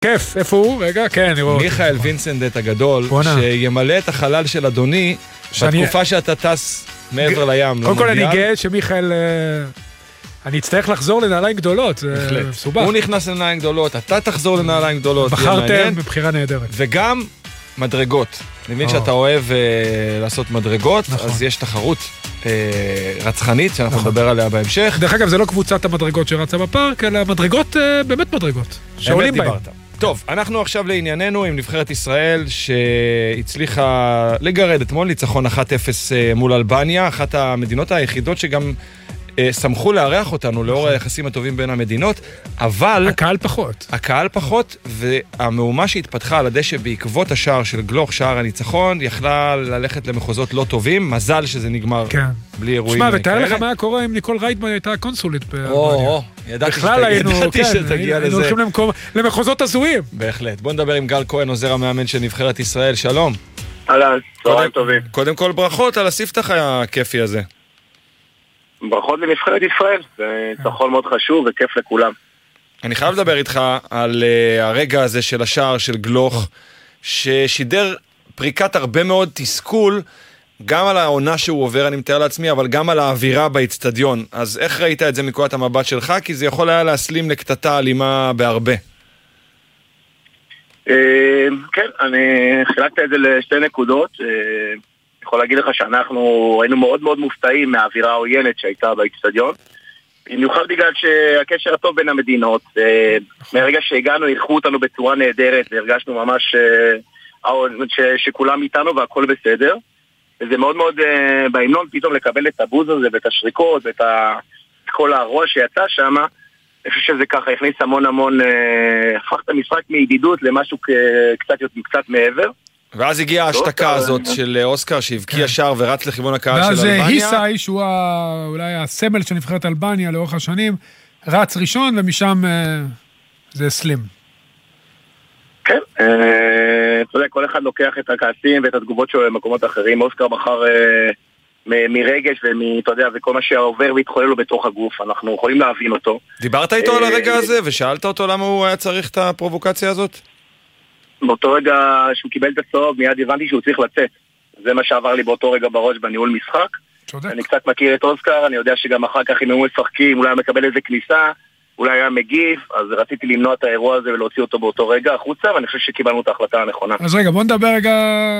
כיף, איפה הוא? רגע, כן, אני רואה. מיכאל וינסנדט הגדול, שימלא את החלל של אדוני, בתקופה שאתה טס מעבר לים. קודם כל אני גאה שמיכאל, אני אצטרך לחזור לנעליים גדולות, זה מסובך. הוא נכנס לנעליים גדולות, אתה תחזור לנעליים גדולות. בחרתם בבחירה נהדרת. וגם מדרגות. אני מבין שאתה אוהב לעשות מדרגות, אז יש תחרות רצחנית, שאנחנו נדבר עליה בהמשך. דרך אגב, זה לא קבוצת המדרגות שרצה בפארק, אלא מדרגות, באמת מדרגות, שעולים בהן. טוב, אנחנו עכשיו לענייננו עם נבחרת ישראל שהצליחה לגרד אתמול ניצחון 1-0 מול אלבניה, אחת המדינות היחידות שגם שמחו לארח אותנו לאור היחסים הטובים בין המדינות, אבל הקהל פחות, והמהומה שהתפתחה על הדשא בעקבות השער של גלוך, שער הניצחון, יכלה ללכת למחוזות לא טובים, מזל שזה נגמר בלי אירועים כאלה. שמע, ותאר לך מה קורה אם ניקול רייטמן הייתה הקונסולית באלבניה. ידעתי שתגיע לזה. היינו הולכים למחוזות הזויים. בהחלט. בוא נדבר עם גל כהן, עוזר המאמן של נבחרת ישראל. שלום. אהלן, צהריים טובים. קודם כל ברכות על הספתח הכיפי הזה. ברכות לנבחרת ישראל, זה ניצחון מאוד חשוב וכיף לכולם. אני חייב לדבר איתך על הרגע הזה של השער של גלוך, ששידר פריקת הרבה מאוד תסכול, גם על העונה שהוא עובר, אני מתאר לעצמי, אבל גם על האווירה באצטדיון. אז איך ראית את זה מנקודת המבט שלך? כי זה יכול היה להסלים לקטטה אלימה בהרבה. כן, אני חילקתי את זה לשתי נקודות. יכול להגיד לך שאנחנו היינו מאוד מאוד מופתעים מהאווירה העוינת שהייתה באצטדיון, במיוחד בגלל שהקשר הטוב בין המדינות, מהרגע שהגענו אירחו אותנו בצורה נהדרת, והרגשנו ממש שכולם איתנו והכל בסדר, וזה מאוד מאוד בהמנון פתאום לקבל את הבוז הזה ואת השריקות ואת כל הרוע שיצא שם. אני חושב שזה ככה הכניס המון הפך את המשחק מידידות למשהו קצת מעבר. ואז הגיעה ההשתקה הזאת של אוסקר שהבקיע שער ורץ לכיוון הקהל של אלבניה. ואז היסאי, שהוא אולי הסמל של נבחרת אלבניה לאורך השנים, רץ ראשון ומשם זה סלים. כן, אתה יודע, כל אחד לוקח את הכעסים ואת התגובות שלו למקומות אחרים. אוסקר בחר מרגש אתה יודע, וכל מה שעובר והתחולל לו בתוך הגוף, אנחנו יכולים להבין אותו. דיברת איתו על הרגע הזה ושאלת אותו למה הוא היה צריך את הפרובוקציה הזאת? באותו רגע שהוא קיבל את הצהוב, מיד הבנתי שהוא צריך לצאת. זה מה שעבר לי באותו רגע בראש בניהול משחק. אני קצת מכיר את אוסקר, אני יודע שגם אחר כך אם הוא משחקים, אולי היה מקבל איזה כניסה, אולי היה מגיב, אז רציתי למנוע את האירוע הזה ולהוציא אותו באותו רגע החוצה, ואני חושב שקיבלנו את ההחלטה הנכונה. אז רגע, בוא נדבר רגע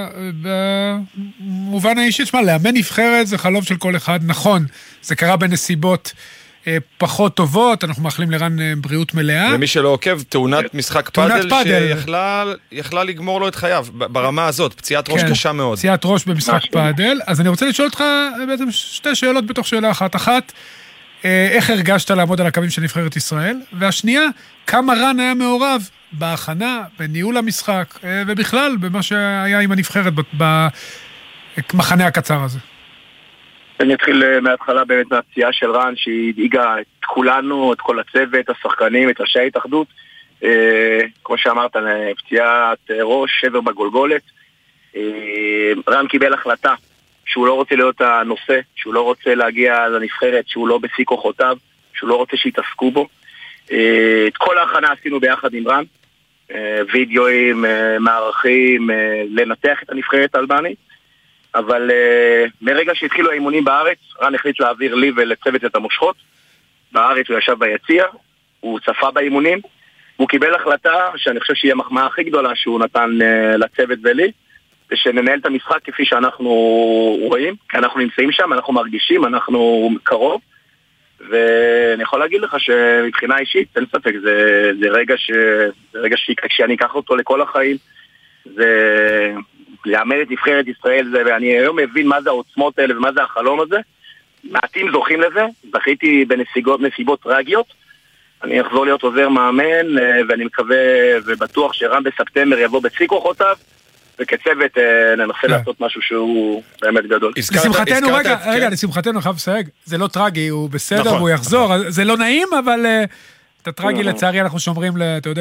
במובן האישי, שמה, לאמן נבחרת זה חלום של כל אחד, נכון, זה קרה בנסיבות פחות טובות, אנחנו מאחלים לרן בריאות מלאה. ומי שלא עוקב, תעונת משחק פאדל שיכלה לגמור לו את חייו, ברמה הזאת, פציעת ראש קשה מאוד. פציעת ראש במשחק פאדל, אז אני רוצה לשאול אותך בעצם שתי שאלות בתוך שאלה אחת. אחת, איך הרגשת לעמוד על הקווים של נבחרת ישראל? והשנייה, כמה רן היה מעורב בהכנה, בניהול המשחק, ובכלל במה שהיה עם הנבחרת במחנה הקצר הזה? אני אתחיל מההתחלה באמת מהפציעה של רן, שהיא הדאיגה את כולנו, את כל הצוות, השחקנים, את ראשי ההתאחדות. כמו שאמרת, פציעת ראש, שבר בגולגולת. רן קיבל החלטה שהוא לא רוצה להיות הנושא, שהוא לא רוצה להגיע לנבחרת, שהוא לא בשיא כוחותיו, שהוא לא רוצה שיתעסקו בו. את כל ההכנה עשינו ביחד עם רן, וידאוים, מערכים, לנתח את הנבחרת האלבנית. אבל מרגע שהתחילו האימונים בארץ, רן החליט להעביר לי ולצוות את המושכות. בארץ הוא ישב ביציע, הוא צפה באימונים, הוא קיבל החלטה שאני חושב שהיא המחמאה הכי גדולה שהוא נתן לצוות ולי, ושננהל את המשחק כפי שאנחנו רואים, כי אנחנו נמצאים שם, אנחנו מרגישים, אנחנו קרוב, ואני יכול להגיד לך שמבחינה אישית, אין ספק, זה רגע שאני אקח אותו לכל החיים, זה לאמן את נבחרת ישראל, ואני היום מבין מה זה העוצמות האלה ומה זה החלום הזה. מעטים זוכים לזה, זכיתי בנסיבות טרגיות. אני אחזור להיות עוזר מאמן, ואני מקווה ובטוח שרן בספטמבר יבוא בשיא כוחותיו, וכצוות ננסה לעשות משהו שהוא באמת גדול. לשמחתנו, רגע, לשמחתנו חייב לסייג, זה לא טרגי, הוא בסדר, הוא יחזור, זה לא נעים, אבל את הטרגי לצערי אנחנו שומרים, אתה יודע,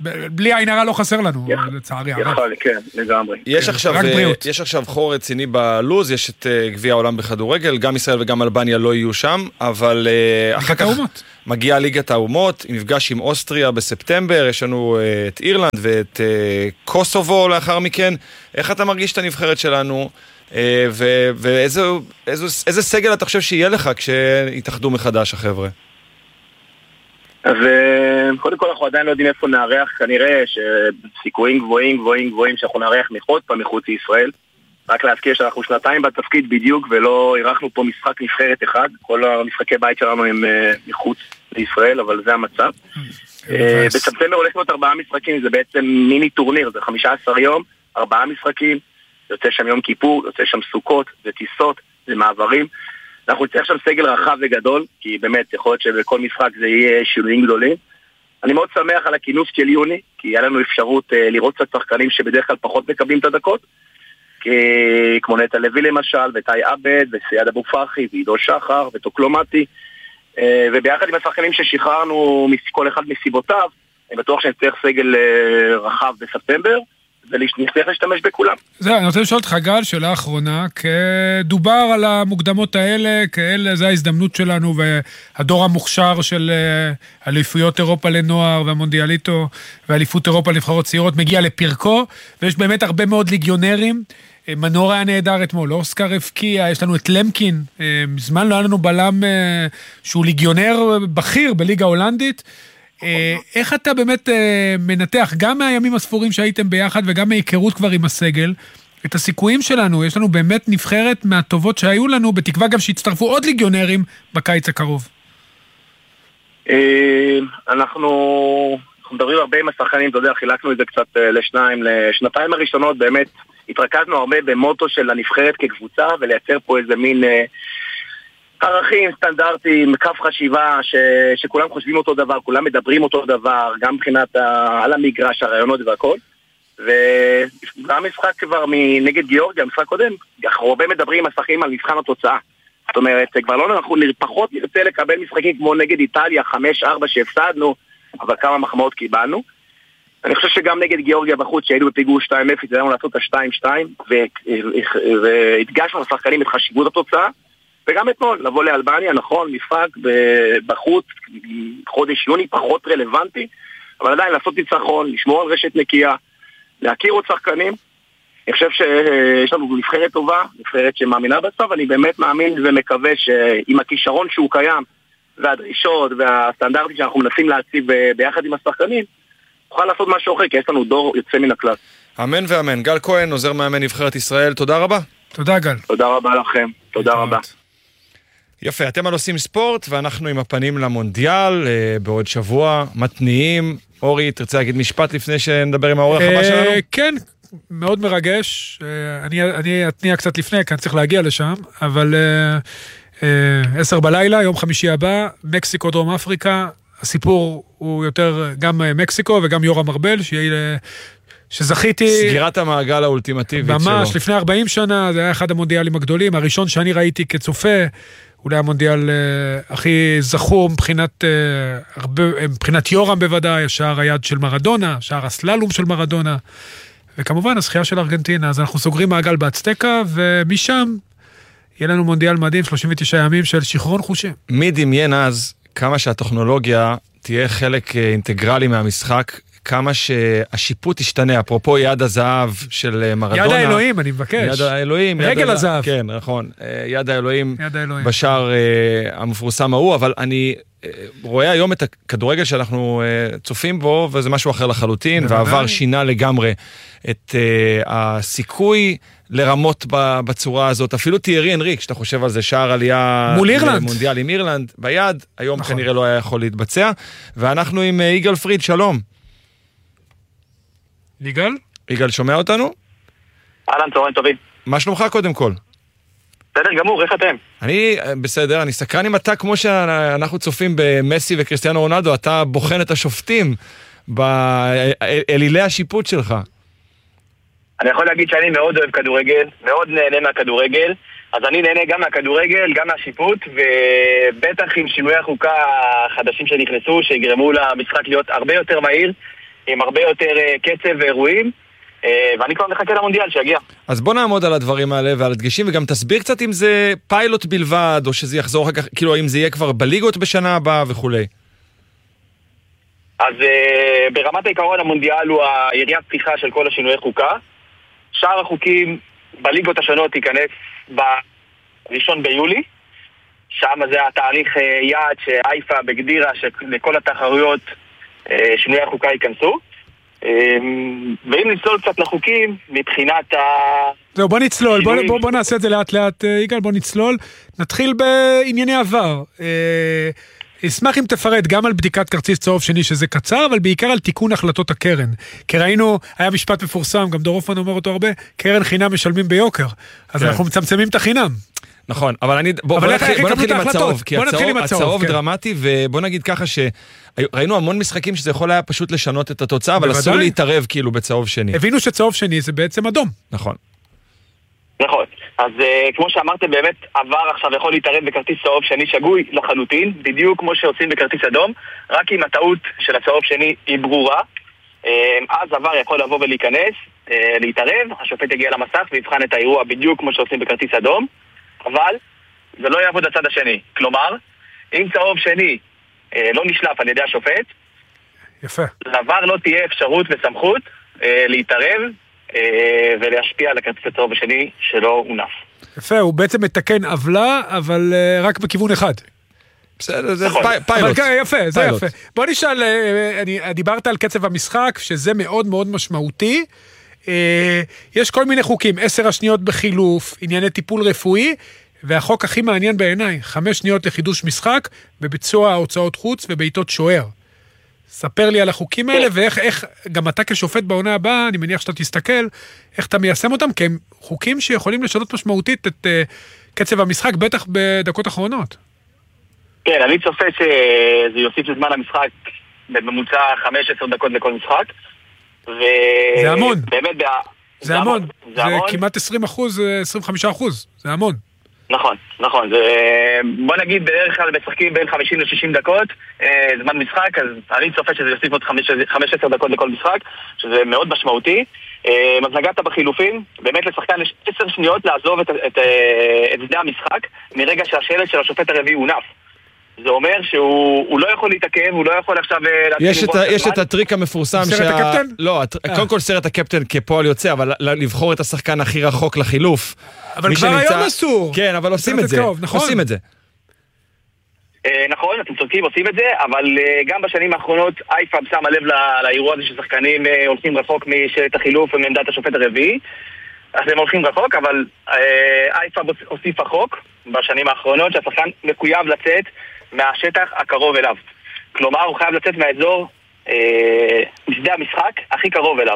בלי עין הרע לא חסר לנו, לצערי. יכול, כן, לגמרי. יש עכשיו חור רציני בלוז, יש את גביע העולם בכדורגל, גם ישראל וגם אלבניה לא יהיו שם, אבל אחר כך מגיעה ליגת האומות, נפגש עם אוסטריה בספטמבר, יש לנו את אירלנד ואת קוסובו לאחר מכן. איך אתה מרגיש את הנבחרת שלנו, ואיזה סגל אתה חושב שיהיה לך כשיתאחדו מחדש החבר'ה? אז קודם כל אנחנו עדיין לא יודעים איפה נארח, כנראה שסיכויים גבוהים שאנחנו נארח מחוץ לישראל. רק להזכיר שאנחנו שנתיים בתפקיד בדיוק ולא אירחנו פה משחק נבחרת אחד, כל המשחקי בית שלנו הם מחוץ לישראל, אבל זה המצב. בספטמבר הולך להיות 4 משחקים, זה בעצם מיני טורניר, זה 15 יום, 4 משחקים, יוצא שם יום כיפור, יוצא שם סוכות, זה טיסות, זה מעברים. אנחנו נצטרך שם סגל רחב וגדול, כי באמת יכול להיות שבכל משחק זה יהיה שינויים גדולים. אני מאוד שמח על הכינוס של יוני, כי היה לנו אפשרות לראות קצת שחקנים שבדרך כלל פחות מקבלים את הדקות, כמו נטע לוי למשל, ותאי עבד, וסייד אבו פרחי, ועידו שחר, וטוקלומטי, וביחד עם השחקנים ששחררנו כל אחד מסיבותיו, אני בטוח שנצטרך סגל רחב בספטמבר, ונצטרך להשתמש בכולם. זהו, אני רוצה לשאול אותך גל, שאלה האחרונה, כדובר על המוקדמות האלה, כאלה, זה ההזדמנות שלנו, והדור המוכשר של אליפויות אירופה לנוער, והמונדיאליטו, ואליפות אירופה לנבחרות צעירות, מגיע לפרקו, ויש באמת הרבה מאוד ליגיונרים, מנור היה נהדר אתמול, אוסקר הבקיע, יש לנו את למקין, מזמן לא היה לנו בלם שהוא ליגיונר בכיר בליגה ההולנדית, איך אתה באמת מנתח, גם מהימים הספורים שהייתם ביחד וגם מהיכרות כבר עם הסגל, את הסיכויים שלנו? יש לנו באמת נבחרת מהטובות שהיו לנו, בתקווה גם שהצטרפו עוד ליגיונרים בקיץ הקרוב. אנחנו מדברים הרבה עם השחקנים, אתה יודע, חילקנו את זה קצת לשנתיים הראשונות, באמת התרכזנו הרבה במוטו של הנבחרת כקבוצה, ולייצר פה איזה מין ערכים, סטנדרטים, קו חשיבה שכולם חושבים אותו דבר, כולם מדברים אותו דבר, גם מבחינת על המגרש, הרעיונות והכל. וגם משחק כבר נגד גיאורגיה, המשחק קודם, אנחנו הרבה מדברים עם השחקנים על מבחן התוצאה. זאת אומרת, כבר לא אנחנו פחות נרצה לקבל משחקים כמו נגד איטליה, 5-4 שהפסדנו, אבל כמה מחמאות קיבלנו. אני חושב שגם נגד גיאורגיה בחוץ, שהיינו בפיגור 2-0, זה היה לעשות את ה-2-2, והדגשנו לשחקנים את חשיבות התוצאה, וגם אתמול, לבוא לאלבניה, נכון, משחק בחוץ, חודש יוני פחות רלוונטי, אבל עדיין לעשות ניצחון, לשמור על רשת נקייה, להכיר עוד שחקנים. אני חושב שיש לנו נבחרת טובה, נבחרת שמאמינה בסוף, אני באמת מאמין ומקווה שעם הכישרון שהוא קיים, והדרישות והסטנדרטים שאנחנו מנסים להציב ביחד עם השחקנים, נוכל לעשות משהו אחר, כי יש לנו דור יוצא מן הכלל. אמן ואמן. גל כהן, עוזר מאמן נבחרת ישראל, תודה רבה. תודה גל. תודה רבה לכם, תודה רבה. יפה, אתם על עושים ספורט, ואנחנו עם הפנים למונדיאל, בעוד שבוע, מתניעים. אורי, תרצה להגיד משפט לפני שנדבר עם האורח הבא שלנו? כן, מאוד מרגש. אני אתניע קצת לפני, כי אני צריך להגיע לשם, אבל 10 בלילה, יום חמישי הבא, מקסיקו, דרום אפריקה, הסיפור הוא יותר גם מקסיקו וגם יורם ארבל, שזכיתי... סגירת המעגל האולטימטיבית שלו. ממש, לפני 40 שנה, זה היה אחד המונדיאלים הגדולים, הראשון שאני ראיתי כצופה, אולי המונדיאל הכי זכור מבחינת יורם בוודאי, שער היד של מרדונה, שער הסללום של מרדונה, וכמובן הזכייה של ארגנטינה. אז אנחנו סוגרים מעגל באצטקה, ומשם יהיה לנו מונדיאל מדהים, 39 ימים של שחרון חושים. מי דמיין אז כמה שהטכנולוגיה תהיה חלק אינטגרלי מהמשחק, כמה שהשיפוט ישתנה, אפרופו יד הזהב של מרדונה. יד האלוהים, אני מבקש. יד האלוהים. רגל הזהב. כן, נכון. יד האלוהים בשער המפורסם ההוא, אבל אני רואה היום את הכדורגל שאנחנו צופים בו, וזה משהו אחר לחלוטין, והעבר שינה לגמרי את הסיכוי לרמות בצורה הזאת. אפילו תיארי אנריק, שאתה חושב על זה, שער עלייה מול אירלנד. מונדיאל עם אירלנד ביד, היום כנראה לא היה יכול להתבצע. ואנחנו עם יגאל פריד, שלום. יגאל? יגאל, שומע אותנו? אהלן, צהריים טובים. מה שלומך קודם כל? בסדר גמור, איך אתם? אני בסדר, אני סקרן אם אתה, כמו שאנחנו צופים במסי וקריסטיאנו רונלדו, אתה בוחן את השופטים באלילי השיפוט שלך. אני יכול להגיד שאני מאוד אוהב כדורגל, מאוד נהנה מהכדורגל, אז אני נהנה גם מהכדורגל, גם מהשיפוט, ובטח עם שינוי החוקה החדשים שנכנסו, שיגרמו למשחק להיות הרבה יותר מהיר, עם הרבה יותר קצב ואירועים, ואני כבר מחכה למונדיאל שיגיע. אז בוא נעמוד על הדברים האלה ועל הדגשים, וגם תסביר קצת אם זה פיילוט בלבד, או שזה יחזור אחר כך, כאילו אם זה יהיה כבר בליגות בשנה הבאה וכולי. אז ברמת העיקרון המונדיאל הוא היריית פתיחה של כל השינויי חוקה. שאר החוקים בליגות השונות ייכנס ב1 ביולי. שם זה התאריך יעד שאייפה בגדירה שלכל התחרויות שינויי החוקה ייכנסו. ואם נצלול קצת לחוקים מבחינת זהו, בוא נצלול, בוא נעשה את זה לאט לאט, יגאל, בוא נצלול. נתחיל בענייני עבר. אשמח אם תפרט גם על בדיקת כרטיס צהוב שני שזה קצר, אבל בעיקר על תיקון החלטות הקרן. כי ראינו, היה משפט מפורסם, גם דור אופן אומר אותו הרבה, קרן חינם משלמים ביוקר. אז אנחנו מצמצמים את החינם. נכון, אבל בוא נתחיל עם הצהוב, כי הצהוב דרמטי, ובוא נגיד ככה שראינו המון משחקים שזה יכול היה פשוט לשנות את התוצאה, אבל אסור להתערב כאילו בצהוב שני. הבינו שצהוב שני זה בעצם אדום. נכון. נכון, אז כמו שאמרתם באמת עבר עכשיו יכול להתערב בכרטיס צהוב שני שגוי לחלוטין, בדיוק כמו שעושים בכרטיס אדום, רק אם הטעות של הצהוב שני היא ברורה, אז עבר יכול לבוא ולהיכנס, להתערב, השופט יגיע למסך ויבחן את האירוע בדיוק כמו שעושים בכרטיס אדום, אבל זה לא יעבוד הצד השני. כלומר, אם צהוב שני לא נשלף על ידי השופט, יפה. לעבר לא תהיה אפשרות וסמכות להתערב ולהשפיע על הכרטיס הצהוב השני שלא הונף. יפה, הוא בעצם מתקן עוולה, אבל רק בכיוון אחד. בסדר, זה פיילוט. יפה, זה יפה. בוא נשאל, דיברת על קצב המשחק, שזה מאוד מאוד משמעותי. יש כל מיני חוקים, 10 השניות בחילוף, ענייני טיפול רפואי, והחוק הכי מעניין בעיניי, 5 שניות לחידוש משחק, בביצוע הוצאות חוץ ובעיטות שוער. ספר לי על החוקים האלה, ואיך, גם אתה כשופט בעונה הבאה, אני מניח שאתה תסתכל, איך אתה מיישם אותם, כי הם חוקים שיכולים לשנות משמעותית את קצב המשחק, בטח בדקות אחרונות. כן, אני צופה שזה יוסיף לזמן המשחק, בממוצע 15 דקות לכל משחק. זה המון. באמת, זה המון. זה כמעט 20%, 25%. זה המון. נכון. בוא נגיד בדרך כלל משחקים בין 50 ל-60 דקות זמן משחק, אז אני צופה שזה יוסיף עוד 15 דקות לכל משחק, שזה מאוד משמעותי. אז נגעת בחילופים, באמת לשחקן יש 10 שניות לעזוב את שדה המשחק מרגע שהשלט של השופט הרביעי הונף. זה אומר שהוא לא יכול להתעכב, הוא לא יכול עכשיו יש את הטריק המפורסם סרט הקפטן? לא, קודם כל סרט הקפטן כפועל יוצא, אבל לבחור את השחקן הכי רחוק לחילוף. אבל כבר היום אסור. כן, אבל עושים את זה. עושים את זה. נכון, אתם צודקים, עושים את זה, אבל גם בשנים האחרונות אייפה שמה לב לאירוע הזה ששחקנים הולכים רחוק משלט החילוף ומעמדת השופט הרביעי, אז הם הולכים רחוק, אבל אייפה הוסיף החוק בשנים האחרונות שהשחקן מחויב לצאת מהשטח הקרוב אליו. כלומר, הוא חייב לצאת מהאזור משדה המשחק הכי קרוב אליו.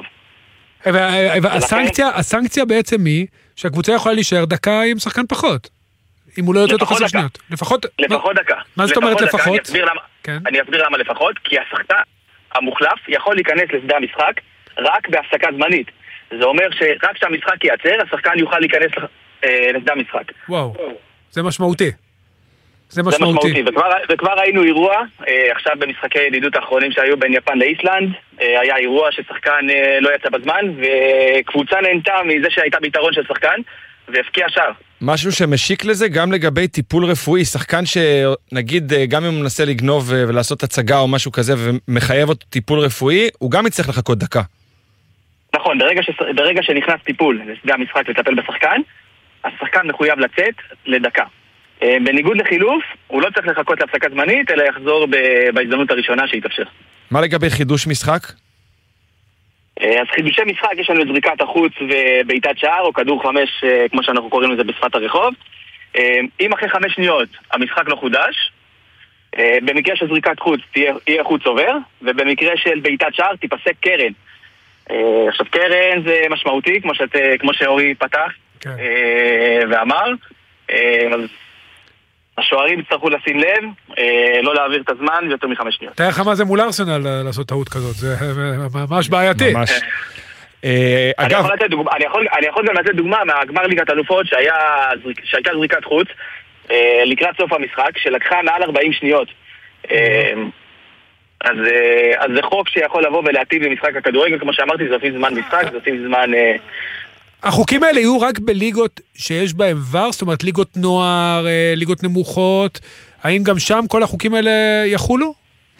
הסנקציה בעצם היא שהקבוצה יכולה להישאר דקה עם שחקן פחות. אם הוא לא יוצא תוך 10 שניות. לפחות דקה. מה זאת אומרת לפחות? אני אסביר למה לפחות, כי השחקן המוחלף יכול להיכנס לשדה המשחק רק בהפסקה זמנית. זה אומר שרק כשהמשחק ייעצר, השחקן יוכל להיכנס לשדה המשחק. וואו, זה משמעותי. זה משמעותי, וכבר ראינו אירוע, עכשיו במשחקי ידידות האחרונים שהיו בין יפן לאיסלנד, היה אירוע ששחקן לא יצא בזמן, וקבוצה נהנתה מזה שהייתה ביתרון של שחקן, והפקיע שער. משהו שמשיק לזה גם לגבי טיפול רפואי, שחקן שנגיד גם אם הוא מנסה לגנוב ולעשות הצגה או משהו כזה ומחייב אותו טיפול רפואי, הוא גם יצטרך לחכות דקה. נכון, ברגע שנכנס טיפול לשדה המשחק לטפל בשחקן, השחקן מחויב לצאת לדקה. בניגוד לחילוף, הוא לא צריך לחכות להפסקה זמנית, אלא יחזור בהזדמנות הראשונה שיתאפשר. מה לגבי חידוש משחק? אז חידושי משחק יש לנו את זריקת החוץ ובעיטת שער, או כדור 5, כמו שאנחנו קוראים לזה בשפת הרחוב. אם אחרי 5 שניות המשחק לא חודש, במקרה של זריקת חוץ יהיה חוץ עובר, ובמקרה של בעיטת שער תיפסק קרן. עכשיו קרן זה משמעותי, כמו שאורי פתח ואמר. אז השוערים יצטרכו לשים לב, לא להעביר את הזמן יותר מ5 שניות. תאר לך מה זה מול ארסנל לעשות טעות כזאת, זה ממש בעייתי. ממש. אגב, אני יכול גם לתת דוגמה מהגמר ליגת אלופות שהייתה זריקת חוץ לקראת סוף המשחק, שלקחה מעל 40 שניות. אז זה חוק שיכול לבוא ולהטיב במשחק הכדורגל, כמו שאמרתי, זה עושים זמן משחק, זה עושים זמן... החוקים האלה יהיו רק בליגות שיש בהם ור, זאת אומרת ליגות נוער, ליגות נמוכות, האם גם שם כל החוקים האלה יחולו?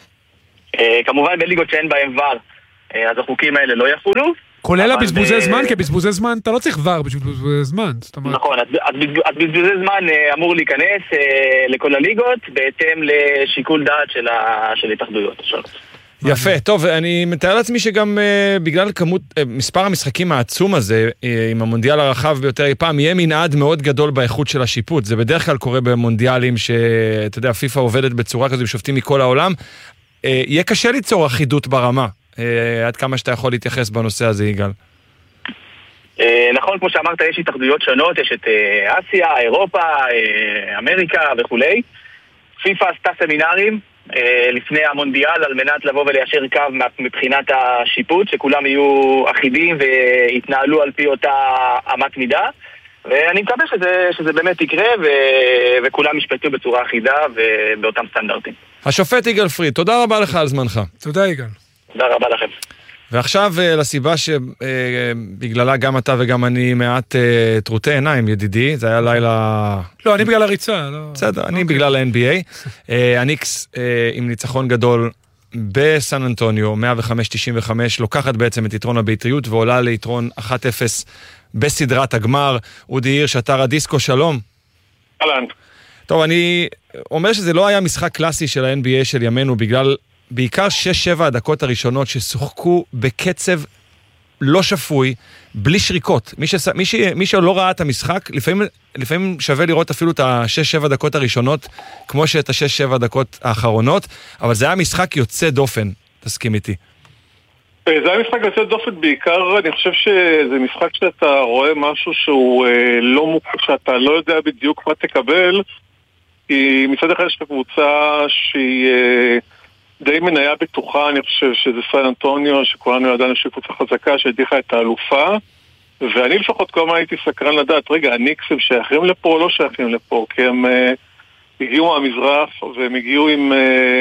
כמובן בליגות שאין בהם ור, אז החוקים האלה לא יחולו. כולל הבזבוזי זמן, כי בזבוזי זמן אתה לא צריך ור בשביל בזבוזי זמן. נכון, אז בזבוזי זמן אמור להיכנס לכל הליגות, בהתאם לשיקול דעת של התאחדויות. יפה, טוב, אני מתאר לעצמי שגם בגלל מספר המשחקים העצום הזה, עם המונדיאל הרחב ביותר אי פעם, יהיה מנעד מאוד גדול באיכות של השיפוט. זה בדרך כלל קורה במונדיאלים שאתה יודע, פיפה עובדת בצורה כזו, שופטים מכל העולם. יהיה קשה ליצור אחידות ברמה. עד כמה שאתה יכול להתייחס בנושא הזה, יגאל. נכון, כמו שאמרת, יש התאחדויות שונות, יש את אסיה, אירופה, אמריקה וכולי. פיפה עשתה סמינרים לפני המונדיאל על מנת לבוא וליישר קו מבחינת השיפוט, שכולם יהיו אחידים והתנהלו על פי אותה אמת מידה, ואני מקווה שזה באמת יקרה וכולם ישפטו בצורה אחידה ובאותם סטנדרטים. השופט יגאל פריד, תודה רבה לך על זמנך. תודה יגאל. תודה רבה לכם. ועכשיו לסיבה שבגללה גם אתה וגם אני מעט טרוטי עיניים, ידידי, זה היה לילה... לא, אני בגלל הריצה. בסדר, אני בגלל ה-NBA. הניקס עם ניצחון גדול בסן אנטוניו, 105-95, לוקחת בעצם את יתרון הביתיות ועולה ליתרון 1-0 בסדרת הגמר. אודי הירש, אתר הדיסקו, שלום. אהלן. טוב, אני אומר שזה לא היה משחק קלאסי של ה-NBA של ימינו, בגלל בעיקר 6-7 הדקות הראשונות ששוחקו בקצב לא שפוי, בלי שריקות. מי שלא ראה את המשחק, לפעמים שווה לראות אפילו את ה-6-7 דקות הראשונות, כמו שאת ה-6-7 דקות האחרונות, אבל זה היה משחק יוצא דופן, תסכים איתי. זה היה משחק יוצא דופן בעיקר, אני חושב שזה משחק שאתה רואה משהו שהוא לא מוכר, שאתה לא יודע בדיוק מה תקבל, כי מצד אחד יש קבוצה שהיא די מניה בטוחה, אני חושב שזה סן אנטוניו, שכולנו ידענו שהיא קבוצה חזקה, שהדיחה את האלופה, ואני לפחות כל מה הייתי סקרן לדעת, רגע, הניקס הם שייכים לפה או לא שייכים לפה, כי הם הגיעו מהמזרח, והם הגיעו עם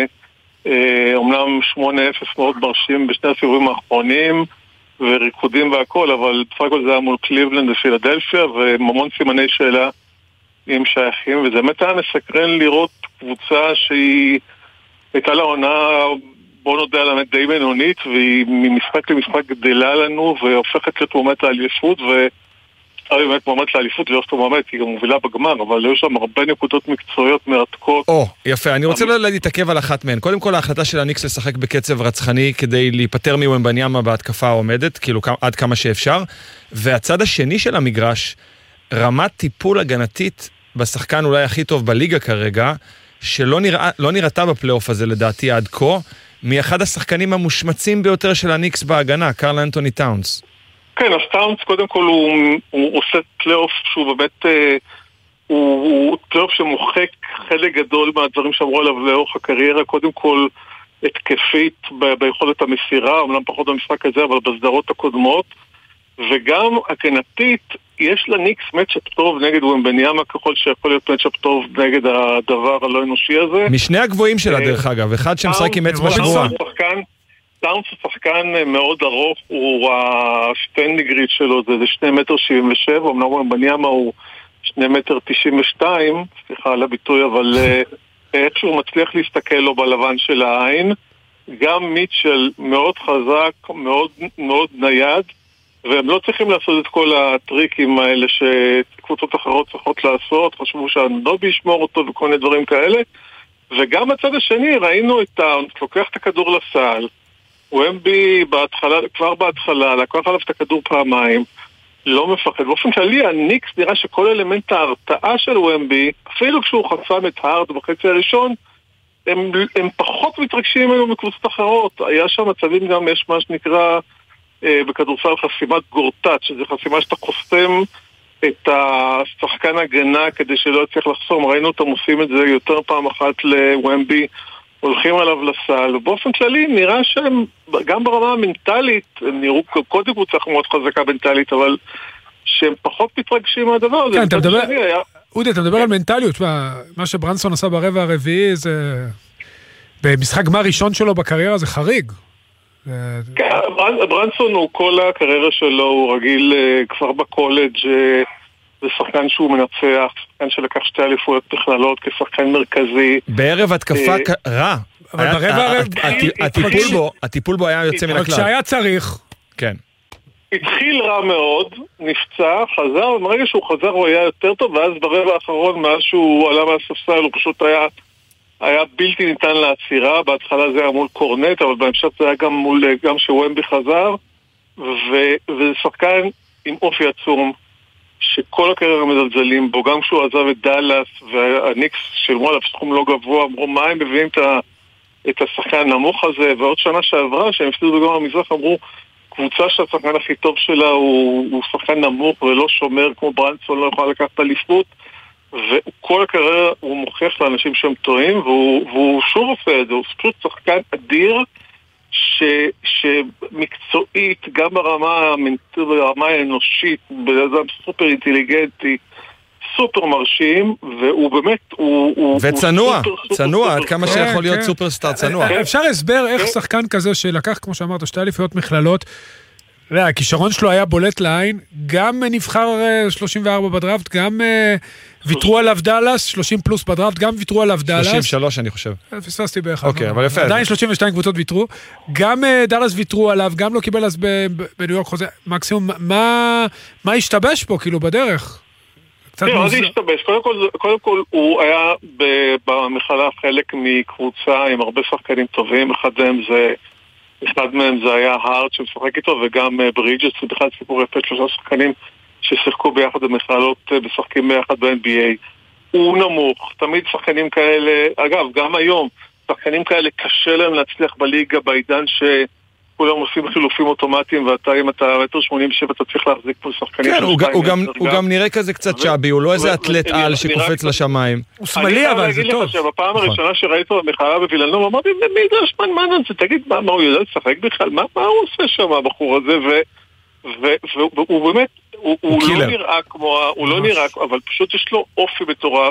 אומנם 8-0 מאוד מרשים בשני הסיבובים האחרונים, וריקודים והכל, אבל בסך הכל זה היה מול קליבלנד ופילדלפיה, וממון סימני שאלה עם שייכים, וזה באמת היה מסקרן לראות קבוצה שהיא הייתה לה עונה, בוא נודה על האמת, די בינונית, והיא ממשחק למשחק גדלה לנו, והופכת להיות מועמדת לאליפות, באמת מועמדת לאליפות, ולא סתם מועמדת, היא גם מובילה בגמר, אבל היו שם הרבה נקודות מקצועיות מרתקות. יפה, אני רוצה להתעכב על אחת מהן. קודם כל, ההחלטה של הניקס לשחק בקצב רצחני, כדי להיפטר מוומבניאמה בהתקפה העומדת, כאילו עד כמה שאפשר, והצד השני של המגרש, רמת טיפול הגנתית בשחקן אולי הכי טוב בליגה כרגע, שלא נראתה בפלייאוף הזה לדעתי עד כה, מאחד השחקנים המושמצים ביותר של הניקס בהגנה, קרל אנטוני טאונס. כן, אז טאונס קודם כל הוא עושה פלייאוף שהוא באמת, הוא פלייאוף שמוחק חלק גדול מהדברים שאמרו עליו לאורך הקריירה, קודם כל התקפית ביכולת המסירה, אומנם פחות במשחק הזה, אבל בסדרות הקודמות, וגם הגנתית, יש לניקס מצ'אפ טוב נגד וומבניאמה, ככל שיכול להיות מצ'אפ טוב נגד הדבר הלא אנושי הזה. משני הגבוהים שלה דרך אגב, אחד שמשחק עם אצבע שבועה. טאונס הוא שחקן מאוד ארוך, הוא הסטנדיגרית שלו, זה 2.77 מטר, אמנם וומבניאמה הוא 2.92 מטר, סליחה על הביטוי, אבל איכשהו מצליח להסתכל לו בלבן של העין. גם מיטשל מאוד חזק, מאוד מאוד נייד, והם לא צריכים לעשות את כל הטריקים האלה שקבוצות אחרות צריכות לעשות, חשבו שהנובי ישמור אותו וכל מיני דברים כאלה, וגם בצד השני ראינו את לוקח את הכדור לסל, וומבי כבר בהתחלה, לקח עליו את הכדור פעמיים, לא מפחד. באופן כללי, הניקס נראה שכל אלמנט ההרתעה של וומבי, אפילו כשהוא חסם את הארד בחצי הראשון, הם פחות מתרגשים ממנו מקבוצות אחרות. היה שם מצבים גם, יש מה שנקרא בכדורסל חסימת גורטת, שזה חסימה שאתה חוסם את השחקן הגנה כדי שלא יצליח לחסום. ראינו אותם עושים את זה יותר פעם אחת לוומבי, הולכים עליו לסל, ובאופן כללי נראה שהם גם ברמה המנטלית, הם נראו קודם קבוצה מאוד חזקה מנטלית, אבל שהם פחות מתרגשים מהדבר הזה. כן, אתה מדבר, אודי, אתה מדבר על מנטליות, מה שברנסון עשה ברבע הרביעי זה במשחק גמר ראשון שלו בקריירה זה חריג. ברנסון הוא כל הקריירה שלו, הוא רגיל כבר בקולג' זה שחקן שהוא מנצח, שחקן שלקח 2 אליפויות בכללות כשחקן מרכזי. בערב התקפה רע. אבל ברבע הטיפול בו היה יוצא מן הכלל. כשהיה צריך. כן. התחיל רע מאוד, נפצע, חזר, ומרגע שהוא חזר הוא היה יותר טוב, ואז ברבע האחרון, מאז שהוא עלה מהספסל, הוא פשוט היה בלתי ניתן לעצירה. בהתחלה זה היה מול קורנט, אבל בהמשך זה היה גם שוומבי חזר, וזה שחקן עם אופי עצום, שכל הקריירה מזלזלים בו, גם כשהוא עזב את דאלאס, והניקס שילמו עליו סכום לא גבוה, אמרו מה הם מביאים את השחקן הנמוך הזה, ועוד שנה שעברה, שהם הפסידו גם במזרח, אמרו, קבוצה שהשחקן הכי טוב שלה הוא שחקן נמוך ולא שומר כמו ברנסון, לא יכול לקחת אליפות, וכל הקריירה הוא מוכיח לאנשים שהם טועים, והוא שוב עושה את זה, הוא פשוט שחקן אדיר, שמקצועית, גם ברמה האנושית, בן סופר אינטליגנטי, סופר מרשים, והוא באמת, צנוע, עד כמה שיכול להיות סופרסטאר צנוע. אפשר הסבר איך שחקן כזה שלקח, כמו שאמרת, 2 אליפויות מכללות, הכישרון שלו היה בולט לעין, גם נבחר 34 בדראפט, גם ויתרו עליו דאלאס, 30 פלוס בדראפט, גם ויתרו עליו דאלאס. 33 אני חושב. פספסתי באחד. אוקיי, אבל יפה. עדיין 32 קבוצות ויתרו, גם דאלאס ויתרו עליו, גם לא קיבל אז בניו יורק חוזה. מקסימום, מה השתבש פה כאילו בדרך? מה זה השתבש? קודם כל הוא היה במחלה חלק מקבוצה עם הרבה שחקנים טובים, אחד מהם זה היה הארד שמשחק איתו, וגם ברידג'ס, ובכלל סיפור יפה, 3 שחקנים ששיחקו ביחד במכללות, משחקים ביחד ב-NBA. הוא נמוך, תמיד שחקנים כאלה, אגב, גם היום, שחקנים כאלה קשה להם להצליח בליגה, בעידן שכולם עושים חילופים אוטומטיים, ואתה, אם אתה 1.87 אתה צריך להחזיק פה שחקנים. כן, הוא גם נראה כזה קצת שבי, הוא לא איזה אתלט על שקופץ לשמיים. הוא שמאלי, אבל זה טוב. בפעם הראשונה שראיתי אותו במכללה בווילנוב, אמרתי, מי זה השמן מנן? תגיד, מה הוא יודע לשחק בכלל? מה הוא עושה שם, הבחור הזה? והוא באמת, הוא לא נראה כמו, הוא לא נראה, אבל פשוט יש לו אופי מטורף,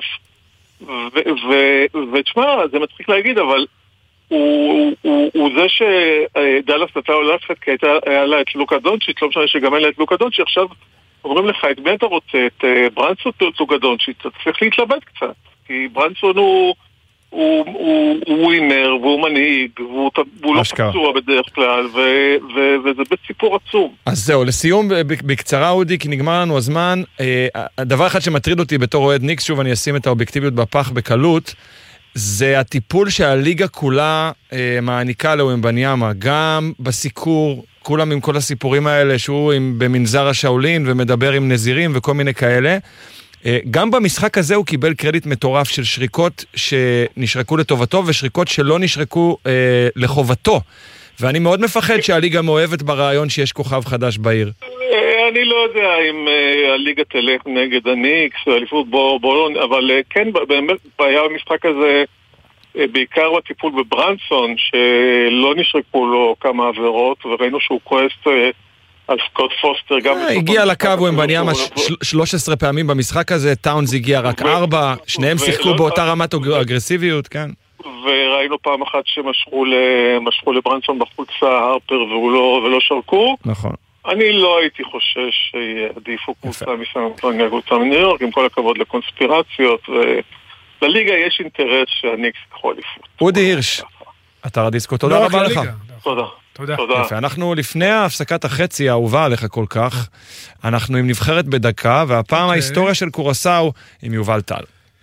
ותשמע, זה מצחיק להגיד, אבל הוא זה שדאלאס נתן לו להפחד, כי היה לה את לוקה דונצ'יץ', לא משנה שגם אין לה את לוקה דונצ'יץ', עכשיו אומרים לך, את מי אתה רוצה? את ברנסון או את לוקה דונצ'יץ'? אתה צריך להתלבט קצת, כי ברנסון הוא ווינר, והוא מנהיג, והוא לא פצוע בדרך כלל, וזה בסיפור עצום. אז זהו, לסיום, בקצרה אודי, כי נגמר לנו הזמן, הדבר אחד שמטריד אותי בתור אוהד ניקס, שוב אני אשים את האובייקטיביות בפח בקלות, זה הטיפול שהליגה כולה מעניקה לוומבניאמה, גם בסיקור, כולם עם כל הסיפורים האלה, שהוא במנזר השאולין ומדבר עם נזירים וכל מיני כאלה, גם במשחק הזה הוא קיבל קרדיט מטורף של שריקות שנשרקו לטובתו ושריקות שלא נשרקו לחובתו. ואני מאוד מפחד שהליגה מאוהבת ברעיון שיש כוכב חדש בעיר. אני לא יודע אם הליגה תלך נגד הניקס, אבל כן, באמת היה במשחק הזה בעיקר בטיפול בברנסון, שלא נשרקו לו כמה עבירות, וראינו שהוא כועס על סקוט פוסטר. הגיע לקו וומבניאמה 13 פעמים במשחק הזה, טאונס הגיע רק 4, שניהם שיחקו באותה רמת אגרסיביות, כן. וראינו פעם אחת שמשכו לברנסון בחוצה הרפר ולא שרקו. נכון. אני לא הייתי חושש שיעדיפו קבוצה מסן אנטוניו קבוצה מניו יורק, עם כל הכבוד לקונספירציות, ולליגה יש אינטרס שהניקס יקחו אליפות. אודי הירש, אתר הדיסקו, תודה רבה לך. תודה. יפה, אנחנו לפני הפסקת החצי האהובה עליך כל כך, אנחנו עם נבחרת בדקה, והפעם ההיסטוריה של קורסאו עם יובל טל.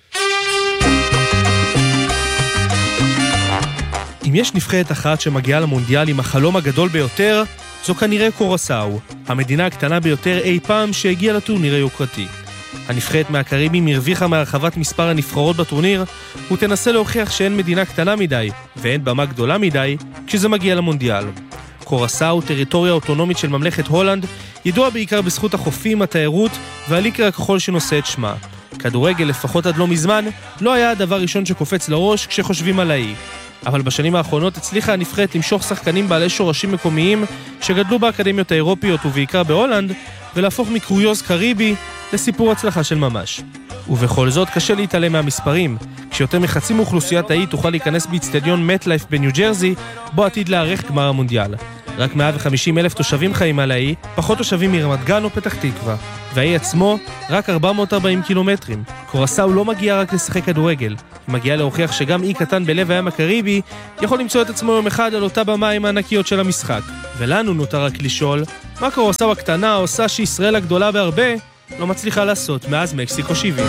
אם יש נבחרת אחת שמגיעה למונדיאל עם החלום הגדול ביותר, זו כנראה קורסאו, המדינה הקטנה ביותר אי פעם שהגיעה לטורניר היוקרתי. הנבחרת מהקריבים הרוויחה מהרחבת מספר הנבחרות בטורניר, ותנסה להוכיח שאין מדינה קטנה מדי, ואין במה גדולה מדי, כשזה מגיע למונדיאל. קורסאו, טריטוריה אוטונומית של ממלכת הולנד, ידוע בעיקר בזכות החופים, התיירות והליקר הכחול שנושא את שמה. כדורגל, לפחות עד לא מזמן, לא היה הדבר ראשון שקופץ לראש כשחושבים על האי. אבל בשנים האחרונות הצליחה הנבחרת למשוך שחקנים בעלי שורשים מקומיים שגדלו באקדמיות האירופיות ובעיקר בהולנד, ולהפוך מקרויוז קריבי לסיפור הצלחה של ממש. ובכל זאת קשה להתעלם מהמספרים, כשיותר מחצי מאוכלוסיית האי תוכל להיכנס באצטדיון מטלייף בניו ג'רזי, בו עתיד לערך גמר המונדיאל. רק 150,000 תושבים חיים על האי, פחות תושבים מרמת גן או פתח תקווה. והאי עצמו, רק 440 קילומטרים. קורסאו לא מגיעה רק לשחק כדורגל. היא מגיעה להוכיח שגם אי קטן בלב הים הקריבי יכול למצוא את עצמו יום אחד על אותה במים הענקיות של המשחק. ולנו נותר רק לשאול, מה קורסאו הקטנה עושה שישראל הגדולה בהרבה לא מצליחה לעשות מאז מקסיקו 70.